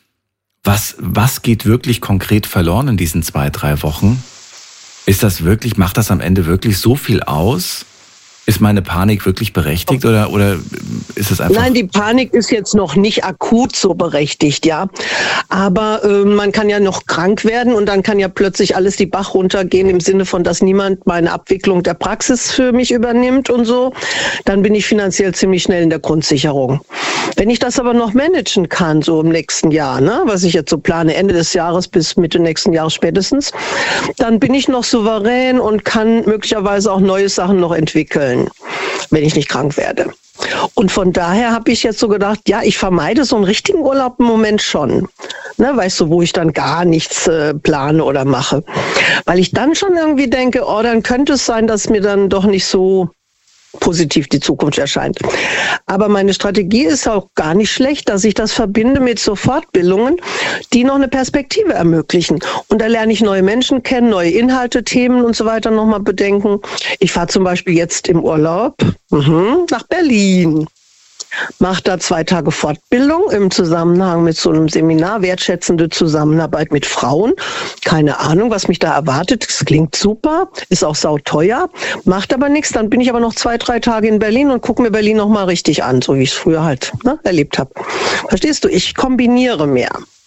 was, was geht wirklich konkret verloren in diesen zwei, drei Wochen? Ist das wirklich, macht das am Ende wirklich so viel aus? Ist meine Panik wirklich berechtigt oder, oder ist es einfach... Nein, die Panik ist jetzt noch nicht akut so berechtigt, ja. Aber äh, man kann ja noch krank werden und dann kann ja plötzlich alles die Bach runtergehen im Sinne von, dass niemand meine Abwicklung der Praxis für mich übernimmt und so. Dann bin ich finanziell ziemlich schnell in der Grundsicherung. Wenn ich das aber noch managen kann, so im nächsten Jahr, ne, was ich jetzt so plane, Ende des Jahres bis Mitte nächsten Jahres spätestens, dann bin ich noch souverän und kann möglicherweise auch neue Sachen noch entwickeln, wenn ich nicht krank werde. Und von daher habe ich jetzt so gedacht, ja, ich vermeide so einen richtigen Urlaub im Moment schon. Ne, weißt du, wo ich dann gar nichts äh, plane oder mache. Weil ich dann schon irgendwie denke, oh, dann könnte es sein, dass mir dann doch nicht so positiv die Zukunft erscheint. Aber meine Strategie ist auch gar nicht schlecht, dass ich das verbinde mit so Fortbildungen, die noch eine Perspektive ermöglichen. Und da lerne ich neue Menschen kennen, neue Inhalte, Themen und so weiter nochmal bedenken. Ich fahre zum Beispiel jetzt im Urlaub mhm, nach Berlin. Mache da zwei Tage Fortbildung im Zusammenhang mit so einem Seminar, wertschätzende Zusammenarbeit mit Frauen. Keine Ahnung, was mich da erwartet. Das klingt super, ist auch sauteuer, macht aber nichts. Dann bin ich aber noch zwei, drei Tage in Berlin und gucke mir Berlin nochmal richtig an, so wie ich es früher halt ne, erlebt habe. Verstehst du? Ich kombiniere mehr.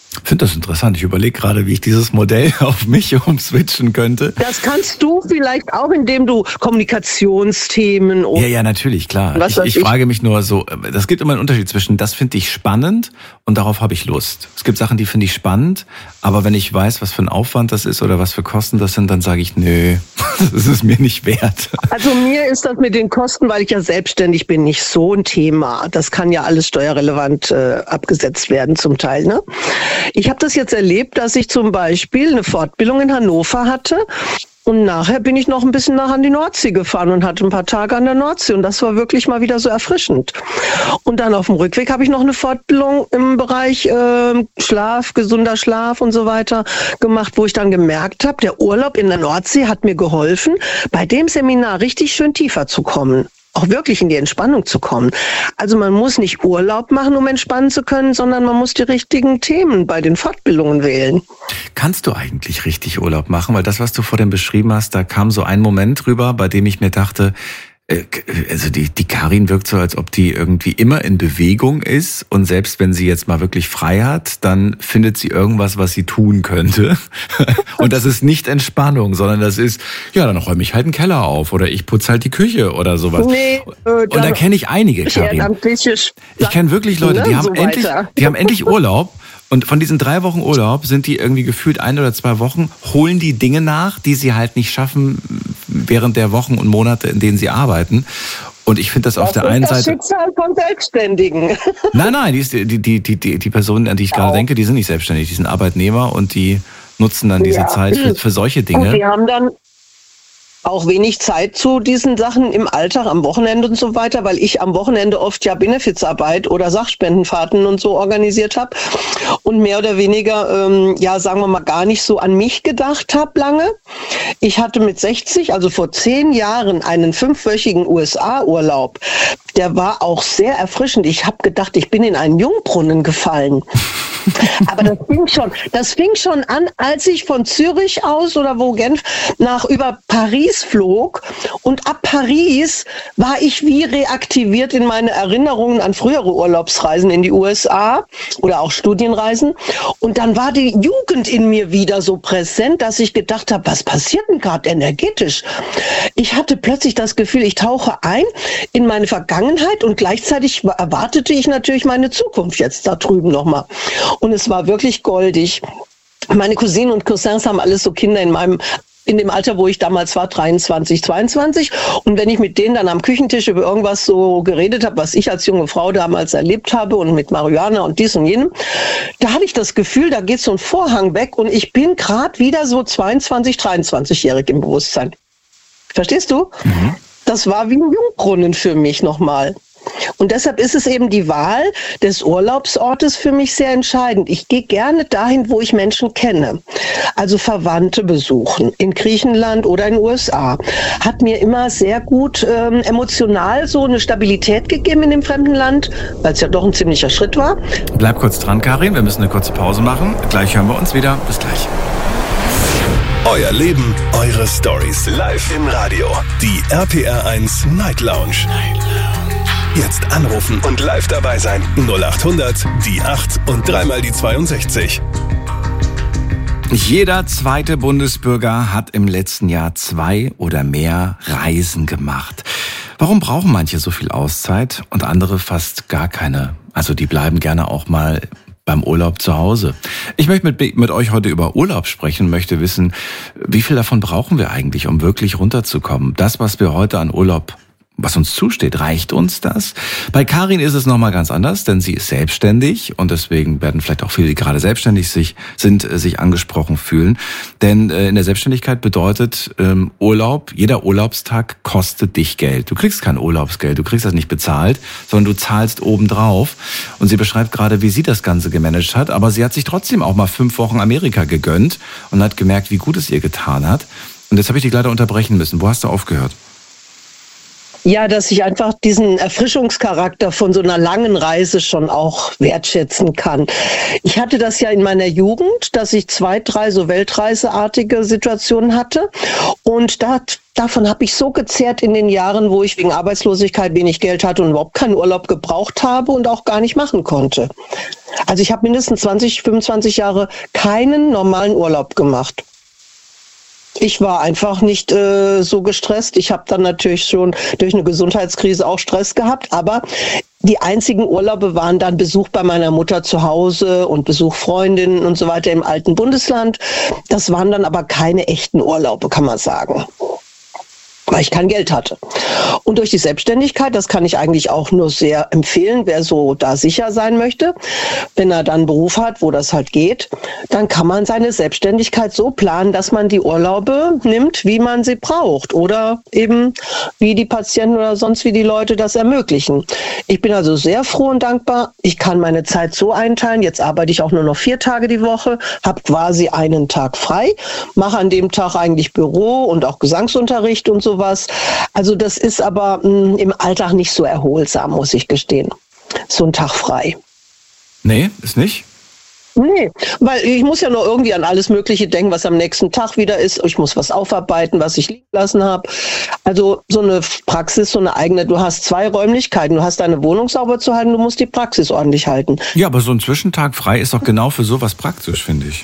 Ich finde das interessant. Ich überlege gerade, wie ich dieses Modell auf mich umswitchen könnte. Das kannst du vielleicht auch, indem du Kommunikationsthemen... Ja, ja, natürlich, klar. Was ich ich, ich frage mich nur so, es gibt immer einen Unterschied zwischen, das finde ich spannend und darauf habe ich Lust. Es gibt Sachen, die finde ich spannend, aber wenn ich weiß, was für ein Aufwand das ist oder was für Kosten das sind, dann sage ich, nö, das ist mir nicht wert. Also mir ist das mit den Kosten, weil ich ja selbstständig bin, nicht so ein Thema. Das kann ja alles steuerrelevant äh, abgesetzt werden zum Teil, ne? Ich habe das jetzt erlebt, dass ich zum Beispiel eine Fortbildung in Hannover hatte und nachher bin ich noch ein bisschen nach an die Nordsee gefahren und hatte ein paar Tage an der Nordsee und das war wirklich mal wieder so erfrischend. Und dann auf dem Rückweg habe ich noch eine Fortbildung im Bereich äh, Schlaf, gesunder Schlaf und so weiter gemacht, wo ich dann gemerkt habe, der Urlaub in der Nordsee hat mir geholfen, bei dem Seminar richtig schön tiefer zu kommen. Auch wirklich in die Entspannung zu kommen. Also man muss nicht Urlaub machen, um entspannen zu können, sondern man muss die richtigen Themen bei den Fortbildungen wählen. Kannst du eigentlich richtig Urlaub machen? Weil das, was du vorhin beschrieben hast, da kam so ein Moment rüber, bei dem ich mir dachte, also die, die Karin wirkt so, als ob die irgendwie immer in Bewegung ist und selbst wenn sie jetzt mal wirklich frei hat, dann findet sie irgendwas, was sie tun könnte. Und das ist nicht Entspannung, sondern das ist, ja, dann räume ich halt einen Keller auf oder ich putze halt die Küche oder sowas. Nee, äh, und da kenne ich einige, Karin. Ich kenne wirklich Leute, die haben so endlich, die haben endlich Urlaub. Und von diesen drei Wochen Urlaub sind die irgendwie gefühlt ein oder zwei Wochen, holen die Dinge nach, die sie halt nicht schaffen während der Wochen und Monate, in denen sie arbeiten. Und ich finde das, das auf der einen Seite... Das Schicksal von Selbstständigen. Nein, nein, die, ist, die, die, die, die Personen, an die ich gerade denke, die sind nicht selbstständig, die sind Arbeitnehmer und die nutzen dann diese ja. Zeit für, für solche Dinge. Und die haben dann auch wenig Zeit zu diesen Sachen im Alltag, am Wochenende und so weiter, weil ich am Wochenende oft ja Benefizarbeit oder Sachspendenfahrten und so organisiert habe und mehr oder weniger, ähm, ja, sagen wir mal, gar nicht so an mich gedacht habe lange. Ich hatte mit sechzig, also vor zehn Jahren, einen fünfwöchigen U S A-Urlaub. Der war auch sehr erfrischend. Ich habe gedacht, ich bin in einen Jungbrunnen gefallen. Aber das fing schon, das fing schon an, als ich von Zürich aus oder wo Genf nach über Paris flog und ab Paris war ich wie reaktiviert in meine Erinnerungen an frühere Urlaubsreisen in die U S A oder auch Studienreisen und dann war die Jugend in mir wieder so präsent, dass ich gedacht habe, was passiert denn gerade energetisch? Ich hatte plötzlich das Gefühl, ich tauche ein in meine Vergangenheit und gleichzeitig erwartete ich natürlich meine Zukunft jetzt da drüben nochmal. Und es war wirklich goldig. Meine Cousinen und Cousins haben alles so Kinder in meinem in dem Alter, wo ich damals war, dreiundzwanzig, zweiundzwanzig. Und wenn ich mit denen dann am Küchentisch über irgendwas so geredet habe, was ich als junge Frau damals erlebt habe und mit Marihuana und dies und jenem, da habe ich das Gefühl, da geht so ein Vorhang weg und ich bin gerade wieder so zweiundzwanzig, dreiundzwanzigjährig im Bewusstsein. Verstehst du? Mhm. Das war wie ein Jungbrunnen für mich nochmal. Und deshalb ist es eben die Wahl des Urlaubsortes für mich sehr entscheidend. Ich gehe gerne dahin, wo ich Menschen kenne. Also Verwandte besuchen in Griechenland oder in den U S A. Hat mir immer sehr gut ähm, emotional so eine Stabilität gegeben in dem fremden Land, weil es ja doch ein ziemlicher Schritt war. Bleib kurz dran, Karin. Wir müssen eine kurze Pause machen. Gleich hören wir uns wieder. Bis gleich. Euer Leben, eure Stories. Live im Radio. Die R P R eins Night Lounge. Night Lounge. Jetzt anrufen und live dabei sein. null acht hundert, die acht und dreimal die zweiundsechzig. Jeder zweite Bundesbürger hat im letzten Jahr zwei oder mehr Reisen gemacht. Warum brauchen manche so viel Auszeit und andere fast gar keine? Also die bleiben gerne auch mal beim Urlaub zu Hause. Ich möchte mit, mit euch heute über Urlaub sprechen und möchte wissen, wie viel davon brauchen wir eigentlich, um wirklich runterzukommen? Das, was wir heute an Urlaub was uns zusteht, reicht uns das? Bei Karin ist es nochmal ganz anders, denn sie ist selbstständig und deswegen werden vielleicht auch viele, die gerade selbstständig sich, sind, sich angesprochen fühlen. Denn in der Selbstständigkeit bedeutet ähm, Urlaub, jeder Urlaubstag kostet dich Geld. Du kriegst kein Urlaubsgeld, du kriegst das nicht bezahlt, sondern du zahlst obendrauf. Und sie beschreibt gerade, wie sie das Ganze gemanagt hat, aber sie hat sich trotzdem auch mal fünf Wochen Amerika gegönnt und hat gemerkt, wie gut es ihr getan hat. Und jetzt habe ich dich leider unterbrechen müssen. Wo hast du aufgehört? Ja, dass ich einfach diesen Erfrischungscharakter von so einer langen Reise schon auch wertschätzen kann. Ich hatte das ja in meiner Jugend, dass ich zwei, drei so weltreiseartige Situationen hatte. Und da, davon habe ich so gezehrt in den Jahren, wo ich wegen Arbeitslosigkeit wenig Geld hatte und überhaupt keinen Urlaub gebraucht habe und auch gar nicht machen konnte. Also ich habe mindestens zwanzig, fünfundzwanzig Jahre keinen normalen Urlaub gemacht. Ich war einfach nicht äh, so gestresst. Ich habe dann natürlich schon durch eine Gesundheitskrise auch Stress gehabt. Aber die einzigen Urlaube waren dann Besuch bei meiner Mutter zu Hause und Besuch Freundinnen und so weiter im alten Bundesland. Das waren dann aber keine echten Urlaube, kann man sagen, weil ich kein Geld hatte. Und durch die Selbstständigkeit, das kann ich eigentlich auch nur sehr empfehlen, wer so da sicher sein möchte, wenn er dann einen Beruf hat, wo das halt geht, dann kann man seine Selbstständigkeit so planen, dass man die Urlaube nimmt, wie man sie braucht oder eben wie die Patienten oder sonst wie die Leute das ermöglichen. Ich bin also sehr froh und dankbar. Ich kann meine Zeit so einteilen. Jetzt arbeite ich auch nur noch vier Tage die Woche, habe quasi einen Tag frei, mache an dem Tag eigentlich Büro und auch Gesangsunterricht und so was. Also das ist aber mh, im Alltag nicht so erholsam, muss ich gestehen. So ein Tag frei. Nee, ist nicht? Nee, weil ich muss ja noch irgendwie an alles Mögliche denken, was am nächsten Tag wieder ist. Ich muss was aufarbeiten, was ich liegen lassen habe. Also so eine Praxis, so eine eigene, du hast zwei Räumlichkeiten. Du hast deine Wohnung sauber zu halten, du musst die Praxis ordentlich halten. Ja, aber so ein Zwischentag frei ist doch genau für sowas praktisch, finde ich.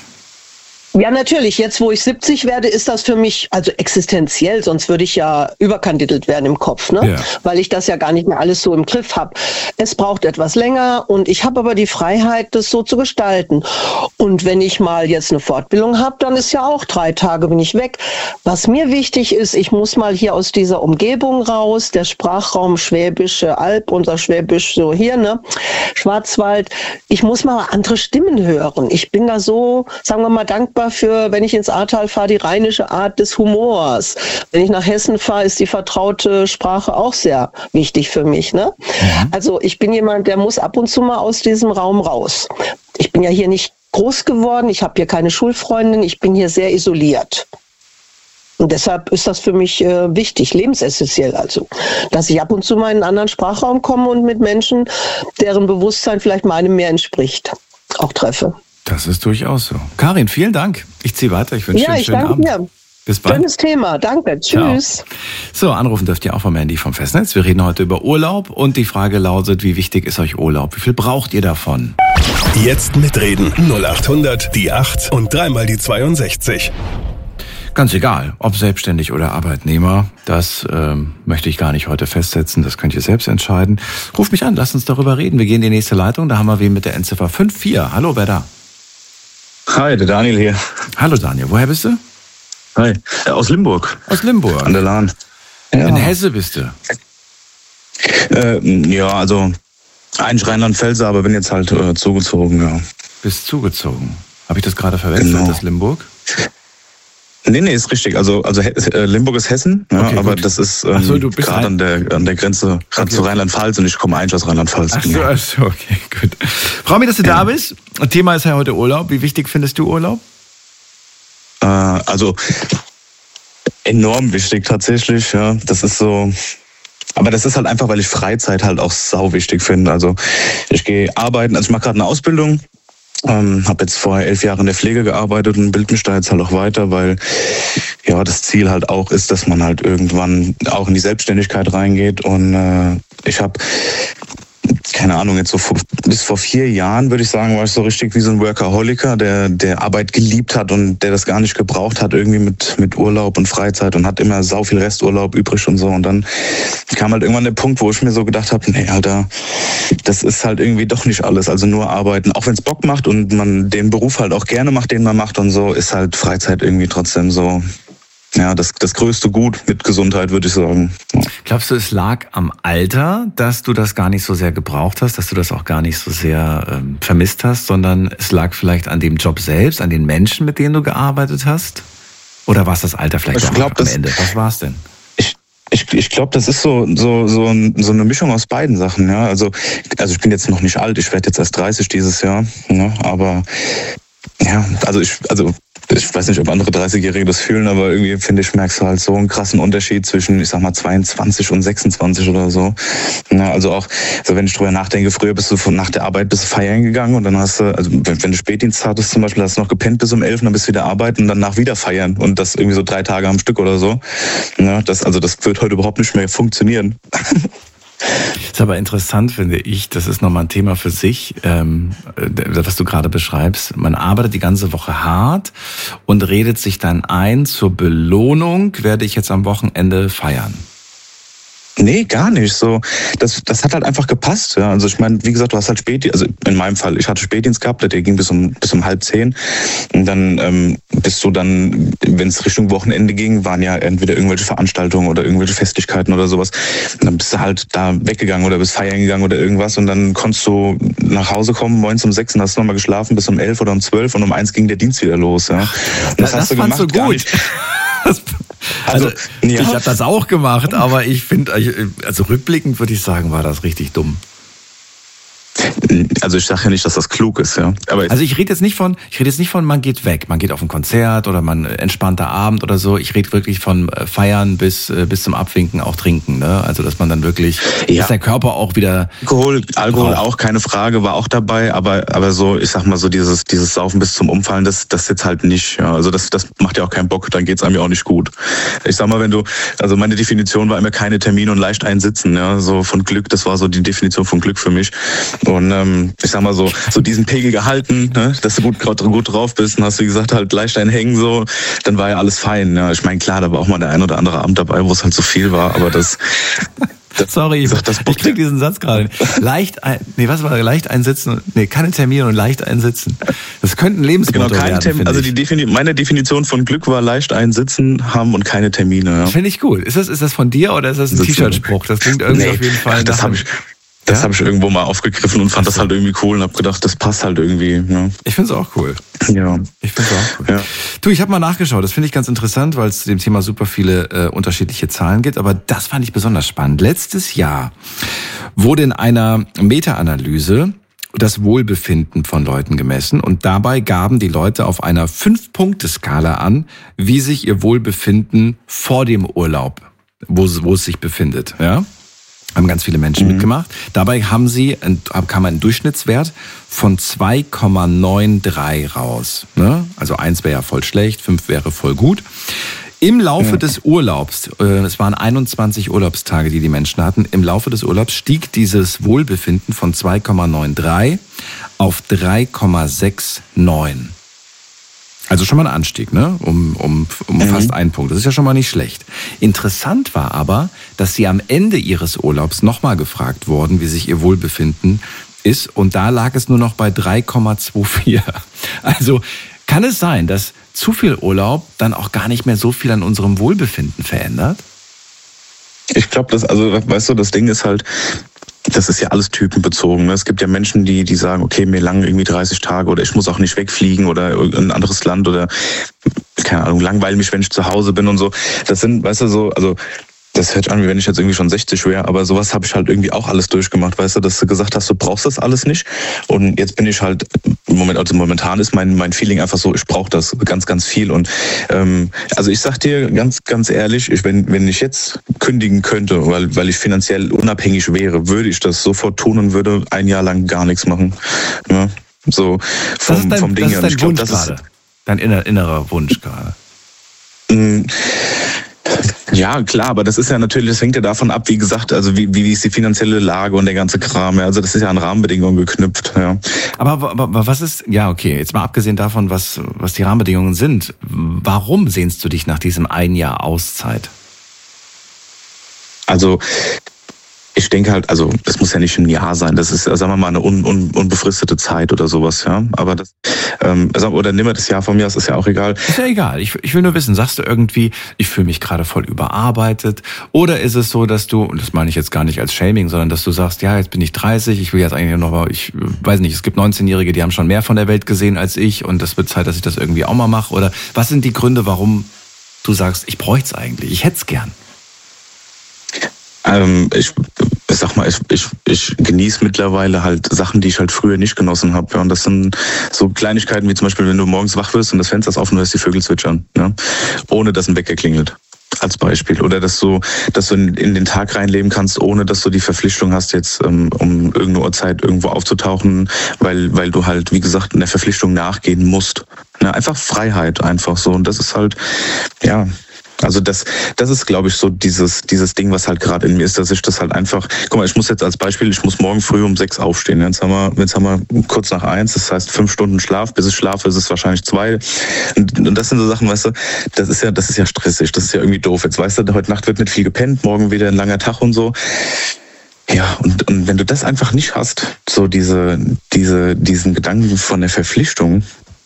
Ja, natürlich. Jetzt, wo ich siebzig werde, ist das für mich also existenziell. Sonst würde ich ja überkandidelt werden im Kopf, ne? Ja. Weil ich das ja gar nicht mehr alles so im Griff habe. Es braucht etwas länger und ich habe aber die Freiheit, das so zu gestalten. Und wenn ich mal jetzt eine Fortbildung habe, dann ist ja auch drei Tage bin ich weg. Was mir wichtig ist, ich muss mal hier aus dieser Umgebung raus, der Sprachraum Schwäbische Alb, unser Schwäbisch so hier, ne? Schwarzwald. Ich muss mal andere Stimmen hören. Ich bin da so, sagen wir mal, dankbar für, wenn ich ins Ahrtal fahre, die rheinische Art des Humors. Wenn ich nach Hessen fahre, ist die vertraute Sprache auch sehr wichtig für mich, ne? Mhm. Also ich bin jemand, der muss ab und zu mal aus diesem Raum raus. Ich bin ja hier nicht groß geworden, ich habe hier keine Schulfreundin, ich bin hier sehr isoliert. Und deshalb ist das für mich äh, wichtig, lebensessentiell also, dass ich ab und zu mal in einen anderen Sprachraum komme und mit Menschen, deren Bewusstsein vielleicht meinem mehr entspricht, auch treffe. Das ist durchaus so. Karin, vielen Dank. Ich ziehe weiter. Ich wünsche dir einen schönen Abend. Ja, ich danke dir. Bis bald. Schönes Thema. Danke. Tschüss. Ciao. So, anrufen dürft ihr auch vom Handy vom Festnetz. Wir reden heute über Urlaub und die Frage lautet, wie wichtig ist euch Urlaub? Wie viel braucht ihr davon? Jetzt mitreden. null acht hundert, die acht und dreimal die zweiundsechzig. Ganz egal, ob selbstständig oder Arbeitnehmer, das ähm, möchte ich gar nicht heute festsetzen, das könnt ihr selbst entscheiden. Ruft mich an, lasst uns darüber reden. Wir gehen in die nächste Leitung, da haben wir wen mit der Endziffer fünf vier. Hallo, wer da? Hi, der Daniel hier. Hallo Daniel, woher bist du? Hi, aus Limburg. Aus Limburg? An der Lahn. Ja. In Hesse bist du? Äh, ja, also eigentlich Rheinland-Pfälzer, aber bin jetzt halt äh, zugezogen, ja. Bist zugezogen? Habe ich das gerade verwechselt, genau. Das Limburg? Nee, nee, ist richtig. Also, also äh, Limburg ist Hessen, ja, okay, aber das ist ähm, so, gerade an der, an der Grenze okay. zu Rheinland-Pfalz und ich komme eigentlich aus Rheinland-Pfalz. Ach so, ach so, okay, gut. Frau mir, dass du ja. da bist. Thema ist ja heute Urlaub. Wie wichtig findest du Urlaub? Äh, also enorm wichtig tatsächlich, ja. Das ist so... Aber das ist halt einfach, weil ich Freizeit halt auch sau wichtig finde. Also ich gehe arbeiten, also ich mache gerade eine Ausbildung. Ähm, habe jetzt vorher elf Jahre in der Pflege gearbeitet und bild mich da jetzt halt auch weiter, weil ja das Ziel halt auch ist, dass man halt irgendwann auch in die Selbstständigkeit reingeht. Und äh, ich habe, keine Ahnung, jetzt so vor, bis vor vier Jahren, würde ich sagen, war ich so richtig wie so ein Workaholiker, der der Arbeit geliebt hat und der das gar nicht gebraucht hat, irgendwie mit mit Urlaub und Freizeit und hat immer sau viel Resturlaub übrig und so. Und dann kam halt irgendwann der Punkt, wo ich mir so gedacht habe, nee, Alter, das ist halt irgendwie doch nicht alles. Also nur arbeiten, auch wenn es Bock macht und man den Beruf halt auch gerne macht, den man macht und so, ist halt Freizeit irgendwie trotzdem so... Ja, das, das größte Gut mit Gesundheit, würde ich sagen. Ja. Glaubst du, es lag am Alter, dass du das gar nicht so sehr gebraucht hast, dass du das auch gar nicht so sehr ähm, vermisst hast, sondern es lag vielleicht an dem Job selbst, an den Menschen, mit denen du gearbeitet hast? Oder war es das Alter vielleicht ich auch glaub, am das, Ende? Was war es denn? Ich, ich, ich glaube, das ist so, so, so, ein, so eine Mischung aus beiden Sachen. Ja? Also, also ich bin jetzt noch nicht alt, ich werde jetzt erst dreißig dieses Jahr, ja? Aber ja, also ich, also ich weiß nicht, ob andere dreißigjährige das fühlen, aber irgendwie, finde ich, merkst du halt so einen krassen Unterschied zwischen, ich sag mal, zweiundzwanzig und sechsundzwanzig oder so. Ja, also auch, also wenn ich drüber nachdenke, früher bist du von, nach der Arbeit bist du feiern gegangen und dann hast du, also wenn, wenn du Spätdienst hattest zum Beispiel, hast du noch gepennt bis um elf und dann bist du wieder arbeiten und danach wieder feiern und das irgendwie so drei Tage am Stück oder so. Ja, das, also das wird heute überhaupt nicht mehr funktionieren. Ist aber interessant, finde ich, das ist nochmal ein Thema für sich, ähm, was du gerade beschreibst. Man arbeitet die ganze Woche hart und redet sich dann ein, zur Belohnung werde ich jetzt am Wochenende feiern. Nee, gar nicht. So, das, das hat halt einfach gepasst. Ja. Also ich meine, wie gesagt, du hast halt Spätdienst, also in meinem Fall, ich hatte Spätdienst gehabt, der ging bis um bis um halb zehn. Und dann ähm, bist du dann, wenn es Richtung Wochenende ging, waren ja entweder irgendwelche Veranstaltungen oder irgendwelche Festlichkeiten oder sowas. Und dann bist du halt da weggegangen oder bist feiern gegangen oder irgendwas und dann konntest du nach Hause kommen, morgens um sechs und hast nochmal geschlafen bis um elf oder um zwölf und um eins ging der Dienst wieder los. Ja. Und das, das hast du gemacht, so gut. Das, also, also ja. Ich habe das auch gemacht, aber ich finde, also rückblickend würde ich sagen, war das richtig dumm. Also ich sage ja nicht, dass das klug ist, ja. Aber also ich rede jetzt nicht von, ich rede jetzt nicht von, man geht weg, man geht auf ein Konzert oder man entspannter Abend oder so. Ich rede wirklich von Feiern bis bis zum Abwinken, auch trinken, ne? Also dass man dann wirklich, ja. Dass der Körper auch wieder Alkohol, Alkohol braucht. Auch keine Frage, war auch dabei, aber aber so, ich sag mal so dieses dieses Saufen bis zum Umfallen, das das jetzt halt nicht. Ja. Also das das macht ja auch keinen Bock, dann geht's einem ja auch nicht gut. Ich sag mal, wenn du, also meine Definition war immer keine Termine und leicht einsitzen, ja, so von Glück, das war so die Definition von Glück für mich. Und ähm, ich sag mal so, so diesen Pegel gehalten, ne, dass du gut, gut drauf bist und hast, wie gesagt, halt leicht einhängen, so, dann war ja alles fein. Ja. Ich meine, klar, da war auch mal der ein oder andere Abend dabei, wo es halt so viel war, aber das... das Sorry, ich, das ich krieg diesen Satz gerade. Leicht ein, nee, was war da? Leicht einsitzen, nee, keine Termine und leicht einsitzen. Das könnte ein Lebensmotto genau, werden, Termin, Also die Defini- meine Definition von Glück war leicht einsitzen, haben und keine Termine. Ja. Finde ich gut. Ist das, ist das von dir oder ist das ein T-Shirt-Spruch? Das klingt irgendwie nee, auf jeden Fall... Das habe ich... Das ja? habe ich irgendwo mal aufgegriffen und fand das halt irgendwie cool und habe gedacht, das passt halt irgendwie. Ja. Ich finde es auch cool. Ja. Ich finde es auch cool. Ja. Du, ich habe mal nachgeschaut. Das finde ich ganz interessant, weil es zu dem Thema super viele äh, unterschiedliche Zahlen gibt. Aber das fand ich besonders spannend. Letztes Jahr wurde in einer Meta-Analyse das Wohlbefinden von Leuten gemessen und dabei gaben die Leute auf einer Fünf-Punkte-Skala an, wie sich ihr Wohlbefinden vor dem Urlaub, wo, wo es sich befindet, ja. Haben ganz viele Menschen mhm. mitgemacht. Dabei haben sie, kam ein Durchschnittswert von zwei Komma dreiundneunzig raus. Ne? Also eins wäre ja voll schlecht, fünf wäre voll gut. Im Laufe ja. des Urlaubs, äh, es waren einundzwanzig Urlaubstage, die die Menschen hatten, im Laufe des Urlaubs stieg dieses Wohlbefinden von zwei Komma dreiundneunzig auf drei Komma neunundsechzig. Also schon mal ein Anstieg, ne? Um, um, um mhm. fast einen Punkt. Das ist ja schon mal nicht schlecht. Interessant war aber, dass sie am Ende ihres Urlaubs nochmal gefragt wurden, wie sich ihr Wohlbefinden ist. Und da lag es nur noch bei drei Komma vierundzwanzig. Also kann es sein, dass zu viel Urlaub dann auch gar nicht mehr so viel an unserem Wohlbefinden verändert? Ich glaube, das, also weißt du, das Ding ist halt, das ist ja alles typenbezogen. Es gibt ja Menschen, die die sagen, okay, mir lang irgendwie dreißig Tage oder ich muss auch nicht wegfliegen oder in ein anderes Land oder keine Ahnung, langweile mich, wenn ich zu Hause bin und so. Das sind, weißt du, so, also das hört sich an, wie wenn ich jetzt irgendwie schon sechzig wäre, aber sowas habe ich halt irgendwie auch alles durchgemacht, weißt du, dass du gesagt hast, du brauchst das alles nicht. Und jetzt bin ich halt, im Moment, also momentan ist mein mein Feeling einfach so, ich brauche das ganz, ganz viel. Und ähm, also ich sag dir ganz, ganz ehrlich, ich, wenn, wenn ich jetzt kündigen könnte, weil, weil ich finanziell unabhängig wäre, würde ich das sofort tun und würde ein Jahr lang gar nichts machen. Ja, so vom, das ist dein, vom Ding her. Das ist dein Wunsch gerade. Dein inner, innerer Wunsch gerade. Ja, klar, aber das ist ja natürlich, das hängt ja davon ab, wie gesagt, also wie, wie ist die finanzielle Lage und der ganze Kram. Ja. Also das ist ja an Rahmenbedingungen geknüpft. Ja. Aber, aber, aber was ist, ja okay, jetzt mal abgesehen davon, was, was die Rahmenbedingungen sind, warum sehnst du dich nach diesem ein Jahr Auszeit? Also ich denke halt, also das muss ja nicht ein Jahr sein, das ist, sagen wir mal, eine un, un, unbefristete Zeit oder sowas, ja. Aber das, ähm, oder nimm das Jahr von mir, das ist ja auch egal. Ist ja egal. Ich, ich will nur wissen, sagst du irgendwie, ich fühle mich gerade voll überarbeitet? Oder ist es so, dass du, und das meine ich jetzt gar nicht als Shaming, sondern dass du sagst, ja, jetzt bin ich dreißig, ich will jetzt eigentlich noch mal, ich weiß nicht, es gibt neunzehnjährige, die haben schon mehr von der Welt gesehen als ich und das wird Zeit, dass ich das irgendwie auch mal mache. Oder was sind die Gründe, warum du sagst, ich bräuchte es eigentlich, ich hätte es gern? Ähm, ich, ich sag mal, ich, ich, ich genieße mittlerweile halt Sachen, die ich halt früher nicht genossen habe. Ja. Und das sind so Kleinigkeiten wie zum Beispiel, wenn du morgens wach wirst und das Fenster ist offen und hörst die Vögel zwitschern, ja, ohne dass ein Wecker klingelt. Als Beispiel. Oder dass du, dass du in, in den Tag reinleben kannst, ohne dass du die Verpflichtung hast, jetzt ähm, um irgendeine Uhrzeit irgendwo aufzutauchen, weil, weil du halt, wie gesagt, in der Verpflichtung nachgehen musst. Ne? Einfach Freiheit, einfach so. Und das ist halt, ja, also das, das ist, glaube ich, so dieses, dieses Ding, was halt gerade in mir ist, dass ich das halt einfach, guck mal, ich muss jetzt als Beispiel, ich muss morgen früh um sechs aufstehen. Jetzt haben wir, jetzt haben wir kurz nach eins, das heißt fünf Stunden Schlaf. Bis ich schlafe, ist es wahrscheinlich zwei. Und, und das sind so Sachen, weißt du, das ist ja, das ist ja stressig, das ist ja irgendwie doof. Jetzt weißt du, heute Nacht wird nicht viel gepennt, morgen wieder ein langer Tag und so. Ja, und, und wenn du das einfach nicht hast, so diese, diese, diesen Gedanken von der Verpflichtung,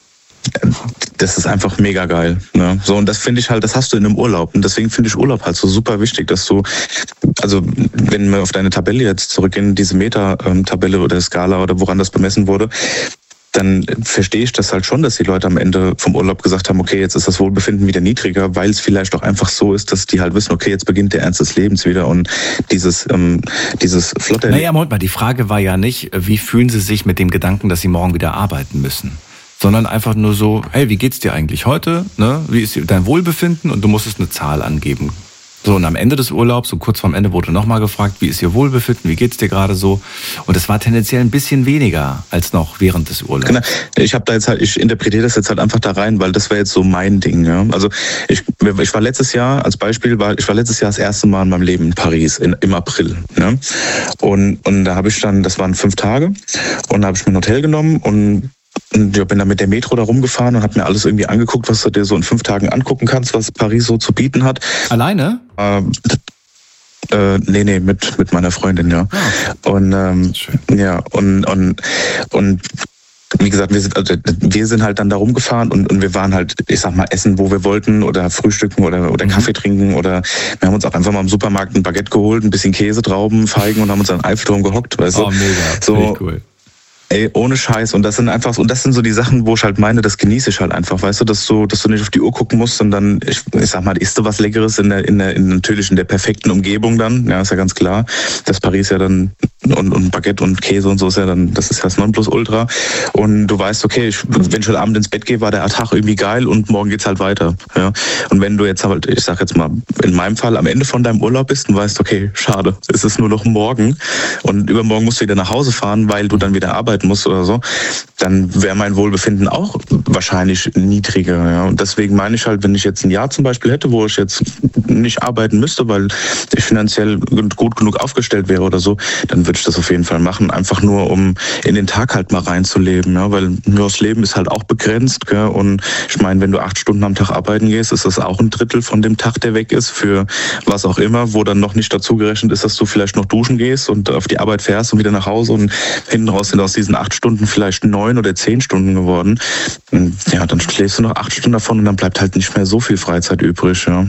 das ist einfach mega geil. Ne? So, und das finde ich halt, das hast du in einem Urlaub. Und deswegen finde ich Urlaub halt so super wichtig, dass du, also wenn wir auf deine Tabelle jetzt zurückgehen, diese Meta-Tabelle oder Skala oder woran das bemessen wurde, dann verstehe ich das halt schon, dass die Leute am Ende vom Urlaub gesagt haben, okay, jetzt ist das Wohlbefinden wieder niedriger, weil es vielleicht auch einfach so ist, dass die halt wissen, okay, jetzt beginnt der Ernst des Lebens wieder und dieses, ähm, dieses flotte... Naja, Moment mal, die Frage war ja nicht, wie fühlen Sie sich mit dem Gedanken, dass Sie morgen wieder arbeiten müssen? Sondern einfach nur so, hey, wie geht's dir eigentlich heute? Ne? Wie ist dein Wohlbefinden? Und du musstest eine Zahl angeben. So, und am Ende des Urlaubs, so kurz vorm Ende, wurde nochmal gefragt, wie ist Ihr Wohlbefinden? Wie geht's dir gerade so? Und es war tendenziell ein bisschen weniger als noch während des Urlaubs. Genau. Ich habe da jetzt halt, ich interpretiere das jetzt halt einfach da rein, weil das wäre jetzt so mein Ding. Ja? Also ich, ich war letztes Jahr, als Beispiel, war, ich war letztes Jahr das erste Mal in meinem Leben in Paris, in, im April. Ne? Und, und da habe ich dann, das waren fünf Tage, und da habe ich mir ein Hotel genommen und Und ich bin dann mit der Metro da rumgefahren und habe mir alles irgendwie angeguckt, was du dir so in fünf Tagen angucken kannst, was Paris so zu bieten hat. Alleine? Äh, äh, nee, nee, mit, mit meiner Freundin, ja. Ah, und ähm, ja, und, und, und wie gesagt, wir sind, also wir sind halt dann da rumgefahren und, und wir waren halt, ich sag mal, essen, wo wir wollten oder frühstücken oder, oder mhm. Kaffee trinken oder wir haben uns auch einfach mal im Supermarkt ein Baguette geholt, ein bisschen Käse, Trauben, Feigen und haben uns an den Eiffelturm gehockt, weißt du. Oh, mega, so cool. Ey, ohne Scheiß. Und das sind einfach, und das sind so die Sachen, wo ich halt meine, das genieße ich halt einfach, weißt du, dass du, dass du nicht auf die Uhr gucken musst, sondern ich, ich sag mal, isst du was Leckeres in der, in der, in natürlich in der perfekten Umgebung dann, ja, ist ja ganz klar. Das Paris ja dann, und, und Baguette und Käse und so ist ja dann, das ist ja das Nonplusultra. Und du weißt, okay, ich, wenn ich heute Abend ins Bett gehe, war der Tag irgendwie geil und morgen geht's halt weiter, ja. Und wenn du jetzt halt, ich sag jetzt mal, in meinem Fall am Ende von deinem Urlaub bist und weißt, okay, schade, es ist nur noch morgen und übermorgen musst du wieder nach Hause fahren, weil du dann wieder arbeiten musst oder so, dann wäre mein Wohlbefinden auch wahrscheinlich niedriger. Ja. Und deswegen meine ich halt, wenn ich jetzt ein Jahr zum Beispiel hätte, wo ich jetzt nicht arbeiten müsste, weil ich finanziell gut genug aufgestellt wäre oder so, dann würde ich das auf jeden Fall machen. Einfach nur, um in den Tag halt mal reinzuleben. Ja. Weil nur das Leben ist halt auch begrenzt. Gell. Und ich meine, wenn du acht Stunden am Tag arbeiten gehst, ist das auch ein Drittel von dem Tag, der weg ist, für was auch immer, wo dann noch nicht dazu gerechnet ist, dass du vielleicht noch duschen gehst und auf die Arbeit fährst und wieder nach Hause und hinten raus sind aus diesen acht Stunden vielleicht neun oder zehn Stunden geworden. Und ja, dann schläfst du noch acht Stunden davon und dann bleibt halt nicht mehr so viel Freizeit übrig. Ja.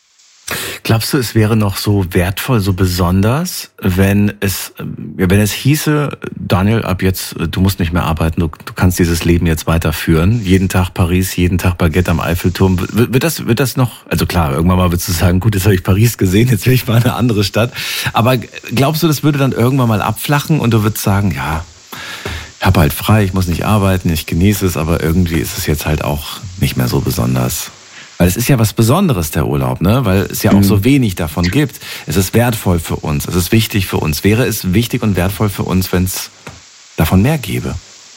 Glaubst du, es wäre noch so wertvoll, so besonders, wenn es, wenn es hieße, Daniel, ab jetzt, du musst nicht mehr arbeiten, du, du kannst dieses Leben jetzt weiterführen. Jeden Tag Paris, jeden Tag Baguette am Eiffelturm. Wird, wird das, wird das noch, also klar, irgendwann mal würdest du sagen, gut, jetzt habe ich Paris gesehen, jetzt will ich mal eine andere Stadt. Aber glaubst du, das würde dann irgendwann mal abflachen und du würdest sagen, ja, ich habe halt frei, ich muss nicht arbeiten, ich genieße es, aber irgendwie ist es jetzt halt auch nicht mehr so besonders. Weil es ist ja was Besonderes, der Urlaub, ne? Weil es ja auch so wenig davon gibt. Es ist wertvoll für uns, es ist wichtig für uns. Wäre es wichtig und wertvoll für uns, wenn es davon mehr gäbe?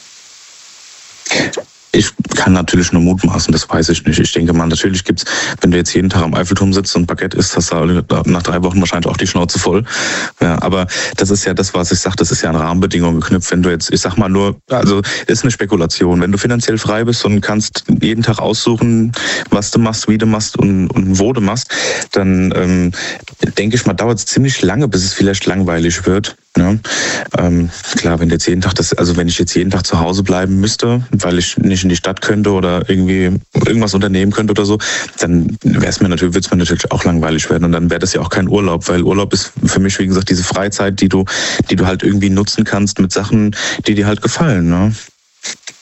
Ich kann natürlich nur mutmaßen, das weiß ich nicht. Ich denke mal, natürlich gibt's, wenn du jetzt jeden Tag am Eiffelturm sitzt und Baguette isst, hast du nach drei Wochen wahrscheinlich auch die Schnauze voll. Ja, aber das ist ja das, was ich sage, das ist ja an Rahmenbedingungen geknüpft. Wenn du jetzt, ich sag mal nur, also ist eine Spekulation. Wenn du finanziell frei bist und kannst jeden Tag aussuchen, was du machst, wie du machst und, und wo du machst, dann ähm, denke ich mal, dauert es ziemlich lange, bis es vielleicht langweilig wird. Ja, ähm, klar, wenn jetzt jeden Tag das, also wenn ich jetzt jeden Tag zu Hause bleiben müsste, weil ich nicht in die Stadt könnte oder irgendwie irgendwas unternehmen könnte oder so, dann wäre es mir natürlich, würde es mir natürlich auch langweilig werden und dann wäre das ja auch kein Urlaub, weil Urlaub ist für mich, wie gesagt, diese Freizeit, die du, die du halt irgendwie nutzen kannst mit Sachen, die dir halt gefallen, ne?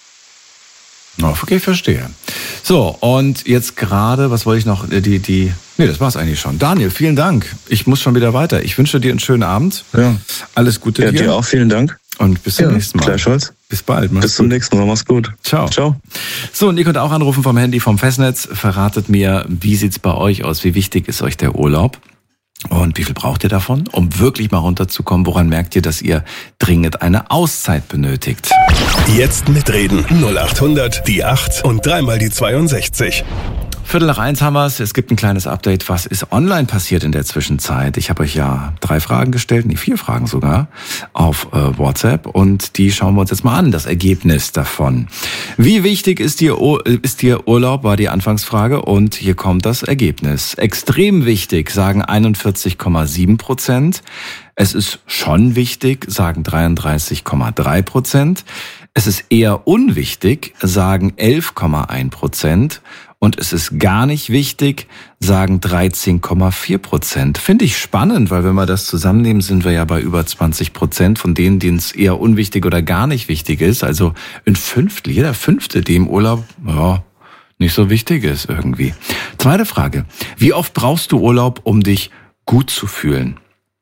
Okay, verstehe. So, und jetzt gerade, was wollte ich noch, die, die Nee, das war's eigentlich schon. Daniel, vielen Dank. Ich muss schon wieder weiter. Ich wünsche dir einen schönen Abend. Ja. Alles Gute Ja, dir. dir auch, vielen Dank. Und bis zum Ja, nächsten Mal. gleichfalls. Bis bald. Mach's Bis zum gut. nächsten Mal. Mach's gut. Ciao. Ciao. So, und ihr könnt auch anrufen vom Handy, vom Festnetz. Verratet mir, wie sieht's bei euch aus? Wie wichtig ist euch der Urlaub? Und wie viel braucht ihr davon, um wirklich mal runterzukommen? Woran merkt ihr, dass ihr dringend eine Auszeit benötigt? Jetzt mitreden. null acht hundert, die acht und dreimal die zweiundsechzig. Viertel nach eins haben wir es. Es gibt ein kleines Update. Was ist online passiert in der Zwischenzeit? Ich habe euch ja drei Fragen gestellt, nee, vier Fragen sogar, auf äh, WhatsApp. Und die schauen wir uns jetzt mal an, das Ergebnis davon. Wie wichtig ist dir, ist dir Urlaub, war die Anfangsfrage. Und hier kommt das Ergebnis. Extrem wichtig, sagen einundvierzig Komma sieben Prozent. Es ist schon wichtig, sagen dreiunddreißig Komma drei Prozent. Es ist eher unwichtig, sagen elf Komma eins Prozent. Und es ist gar nicht wichtig, sagen dreizehn Komma vier Prozent. Finde ich spannend, weil wenn wir das zusammennehmen, sind wir ja bei über zwanzig Prozent von denen, denen es eher unwichtig oder gar nicht wichtig ist. Also ein Fünftel, jeder Fünfte, dem Urlaub ja, nicht so wichtig ist irgendwie. Zweite Frage. Wie oft brauchst du Urlaub, um dich gut zu fühlen?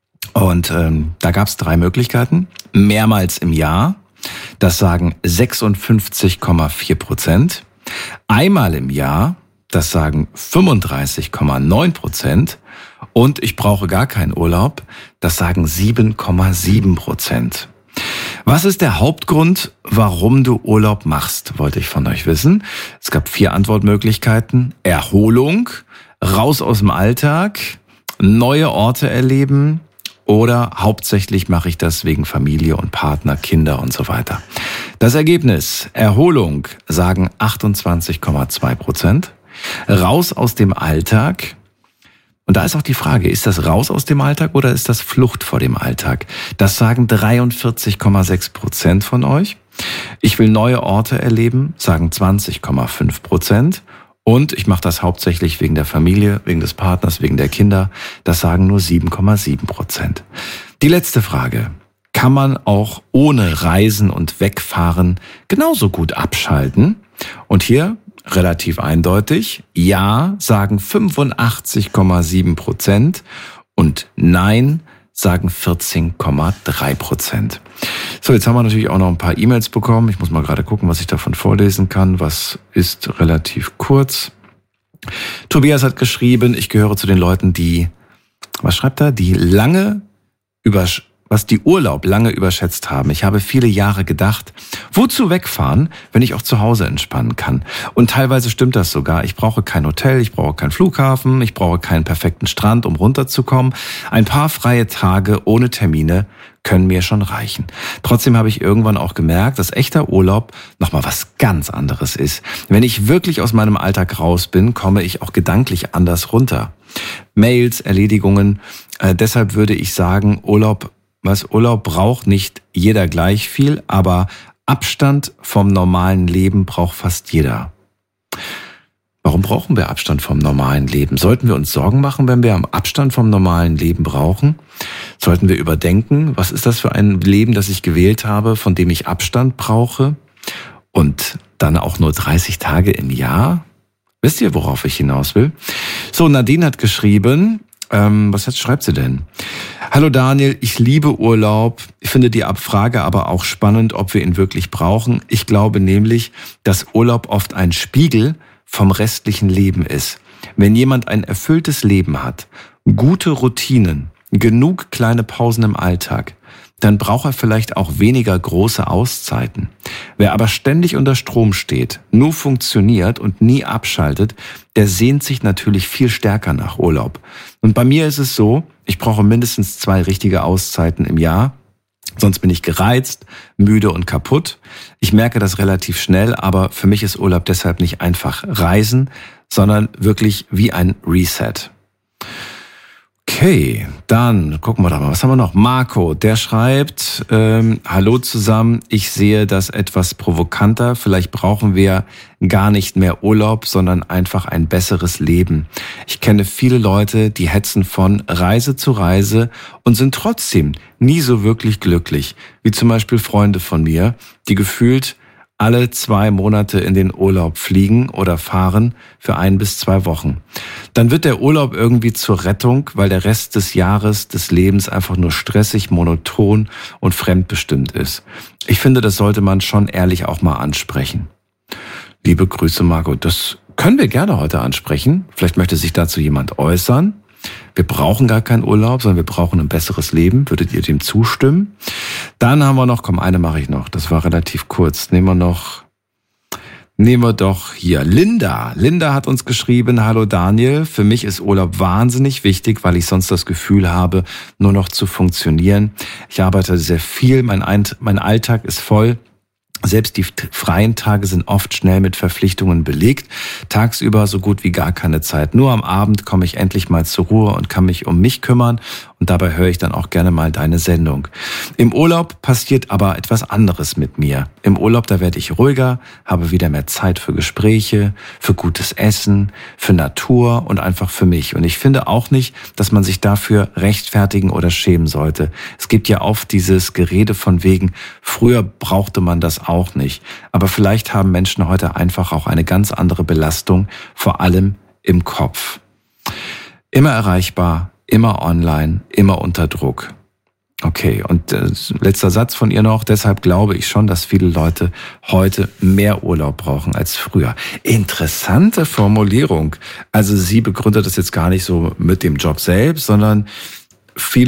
Und ähm, da gab es drei Möglichkeiten. Mehrmals im Jahr. Das sagen sechsundfünfzig Komma vier Prozent. Einmal im Jahr, das sagen fünfunddreißig Komma neun Prozent. Und ich brauche gar keinen Urlaub, das sagen sieben Komma sieben Prozent. Was ist der Hauptgrund, warum du Urlaub machst, wollte ich von euch wissen. Es gab vier Antwortmöglichkeiten. Erholung, raus aus dem Alltag, neue Orte erleben oder hauptsächlich mache ich das wegen Familie und Partner, Kinder und so weiter. Das Ergebnis, Erholung, sagen achtundzwanzig Komma zwei Prozent. Raus aus dem Alltag. Und da ist auch die Frage, ist das raus aus dem Alltag oder ist das Flucht vor dem Alltag? Das sagen dreiundvierzig Komma sechs Prozent von euch. Ich will neue Orte erleben, sagen zwanzig Komma fünf Prozent. Und ich mache das hauptsächlich wegen der Familie, wegen des Partners, wegen der Kinder. Das sagen nur sieben Komma sieben Prozent. Die letzte Frage. Kann man auch ohne Reisen und Wegfahren genauso gut abschalten? Und hier relativ eindeutig. Ja, sagen fünfundachtzig Komma sieben Prozent. Und nein, sagen vierzehn Komma drei Prozent. So, jetzt haben wir natürlich auch noch ein paar E-Mails bekommen. Ich muss mal gerade gucken, was ich davon vorlesen kann. Was ist relativ kurz? Tobias hat geschrieben, ich gehöre zu den Leuten, die, was schreibt er? Die lange über, was die Urlaub lange überschätzt haben. Ich habe viele Jahre gedacht, wozu wegfahren, wenn ich auch zu Hause entspannen kann? Und teilweise stimmt das sogar. Ich brauche kein Hotel, ich brauche keinen Flughafen, ich brauche keinen perfekten Strand, um runterzukommen. Ein paar freie Tage ohne Termine können mir schon reichen. Trotzdem habe ich irgendwann auch gemerkt, dass echter Urlaub nochmal was ganz anderes ist. Wenn ich wirklich aus meinem Alltag raus bin, komme ich auch gedanklich anders runter. Mails, Erledigungen, äh, deshalb würde ich sagen, Urlaub Was Urlaub braucht nicht jeder gleich viel, aber Abstand vom normalen Leben braucht fast jeder. Warum brauchen wir Abstand vom normalen Leben? Sollten wir uns Sorgen machen, wenn wir am Abstand vom normalen Leben brauchen? Sollten wir überdenken, was ist das für ein Leben, das ich gewählt habe, von dem ich Abstand brauche? Und dann auch nur dreißig Tage im Jahr? Wisst ihr, worauf ich hinaus will? So, Nadine hat geschrieben, ähm, was jetzt schreibt sie denn? Hallo Daniel, ich liebe Urlaub. Ich finde die Abfrage aber auch spannend, ob wir ihn wirklich brauchen. Ich glaube nämlich, dass Urlaub oft ein Spiegel vom restlichen Leben ist. Wenn jemand ein erfülltes Leben hat, gute Routinen, genug kleine Pausen im Alltag, dann braucht er vielleicht auch weniger große Auszeiten. Wer aber ständig unter Strom steht, nur funktioniert und nie abschaltet, der sehnt sich natürlich viel stärker nach Urlaub. Und bei mir ist es so, ich brauche mindestens zwei richtige Auszeiten im Jahr, sonst bin ich gereizt, müde und kaputt. Ich merke das relativ schnell, aber für mich ist Urlaub deshalb nicht einfach Reisen, sondern wirklich wie ein Reset. Okay, dann gucken wir doch mal, was haben wir noch? Marco, der schreibt, ähm, hallo zusammen, ich sehe das etwas provokanter, vielleicht brauchen wir gar nicht mehr Urlaub, sondern einfach ein besseres Leben. Ich kenne viele Leute, die hetzen von Reise zu Reise und sind trotzdem nie so wirklich glücklich, wie zum Beispiel Freunde von mir, die gefühlt alle zwei Monate in den Urlaub fliegen oder fahren für ein bis zwei Wochen. Dann wird der Urlaub irgendwie zur Rettung, weil der Rest des Jahres, des Lebens einfach nur stressig, monoton und fremdbestimmt ist. Ich finde, das sollte man schon ehrlich auch mal ansprechen. Liebe Grüße, Margot. Das können wir gerne heute ansprechen. Vielleicht möchte sich dazu jemand äußern. Wir brauchen gar keinen Urlaub, sondern wir brauchen ein besseres Leben. Würdet ihr dem zustimmen? Dann haben wir noch, komm, eine mache ich noch. Das war relativ kurz. Nehmen wir noch, nehmen wir doch hier Linda. Linda hat uns geschrieben, hallo Daniel, für mich ist Urlaub wahnsinnig wichtig, weil ich sonst das Gefühl habe, nur noch zu funktionieren. Ich arbeite sehr viel, mein, Ein- mein Alltag ist voll. Selbst die freien Tage sind oft schnell mit Verpflichtungen belegt. Tagsüber so gut wie gar keine Zeit. Nur am Abend komme ich endlich mal zur Ruhe und kann mich um mich kümmern. Und dabei höre ich dann auch gerne mal deine Sendung. Im Urlaub passiert aber etwas anderes mit mir. Im Urlaub, da werde ich ruhiger, habe wieder mehr Zeit für Gespräche, für gutes Essen, für Natur und einfach für mich. Und ich finde auch nicht, dass man sich dafür rechtfertigen oder schämen sollte. Es gibt ja oft dieses Gerede von wegen, früher brauchte man das auch nicht. Aber vielleicht haben Menschen heute einfach auch eine ganz andere Belastung, vor allem im Kopf. Immer erreichbar, immer online, immer unter Druck. Okay, und äh, letzter Satz von ihr noch. Deshalb glaube ich schon, dass viele Leute heute mehr Urlaub brauchen als früher. Interessante Formulierung. Also sie begründet das jetzt gar nicht so mit dem Job selbst, sondern viele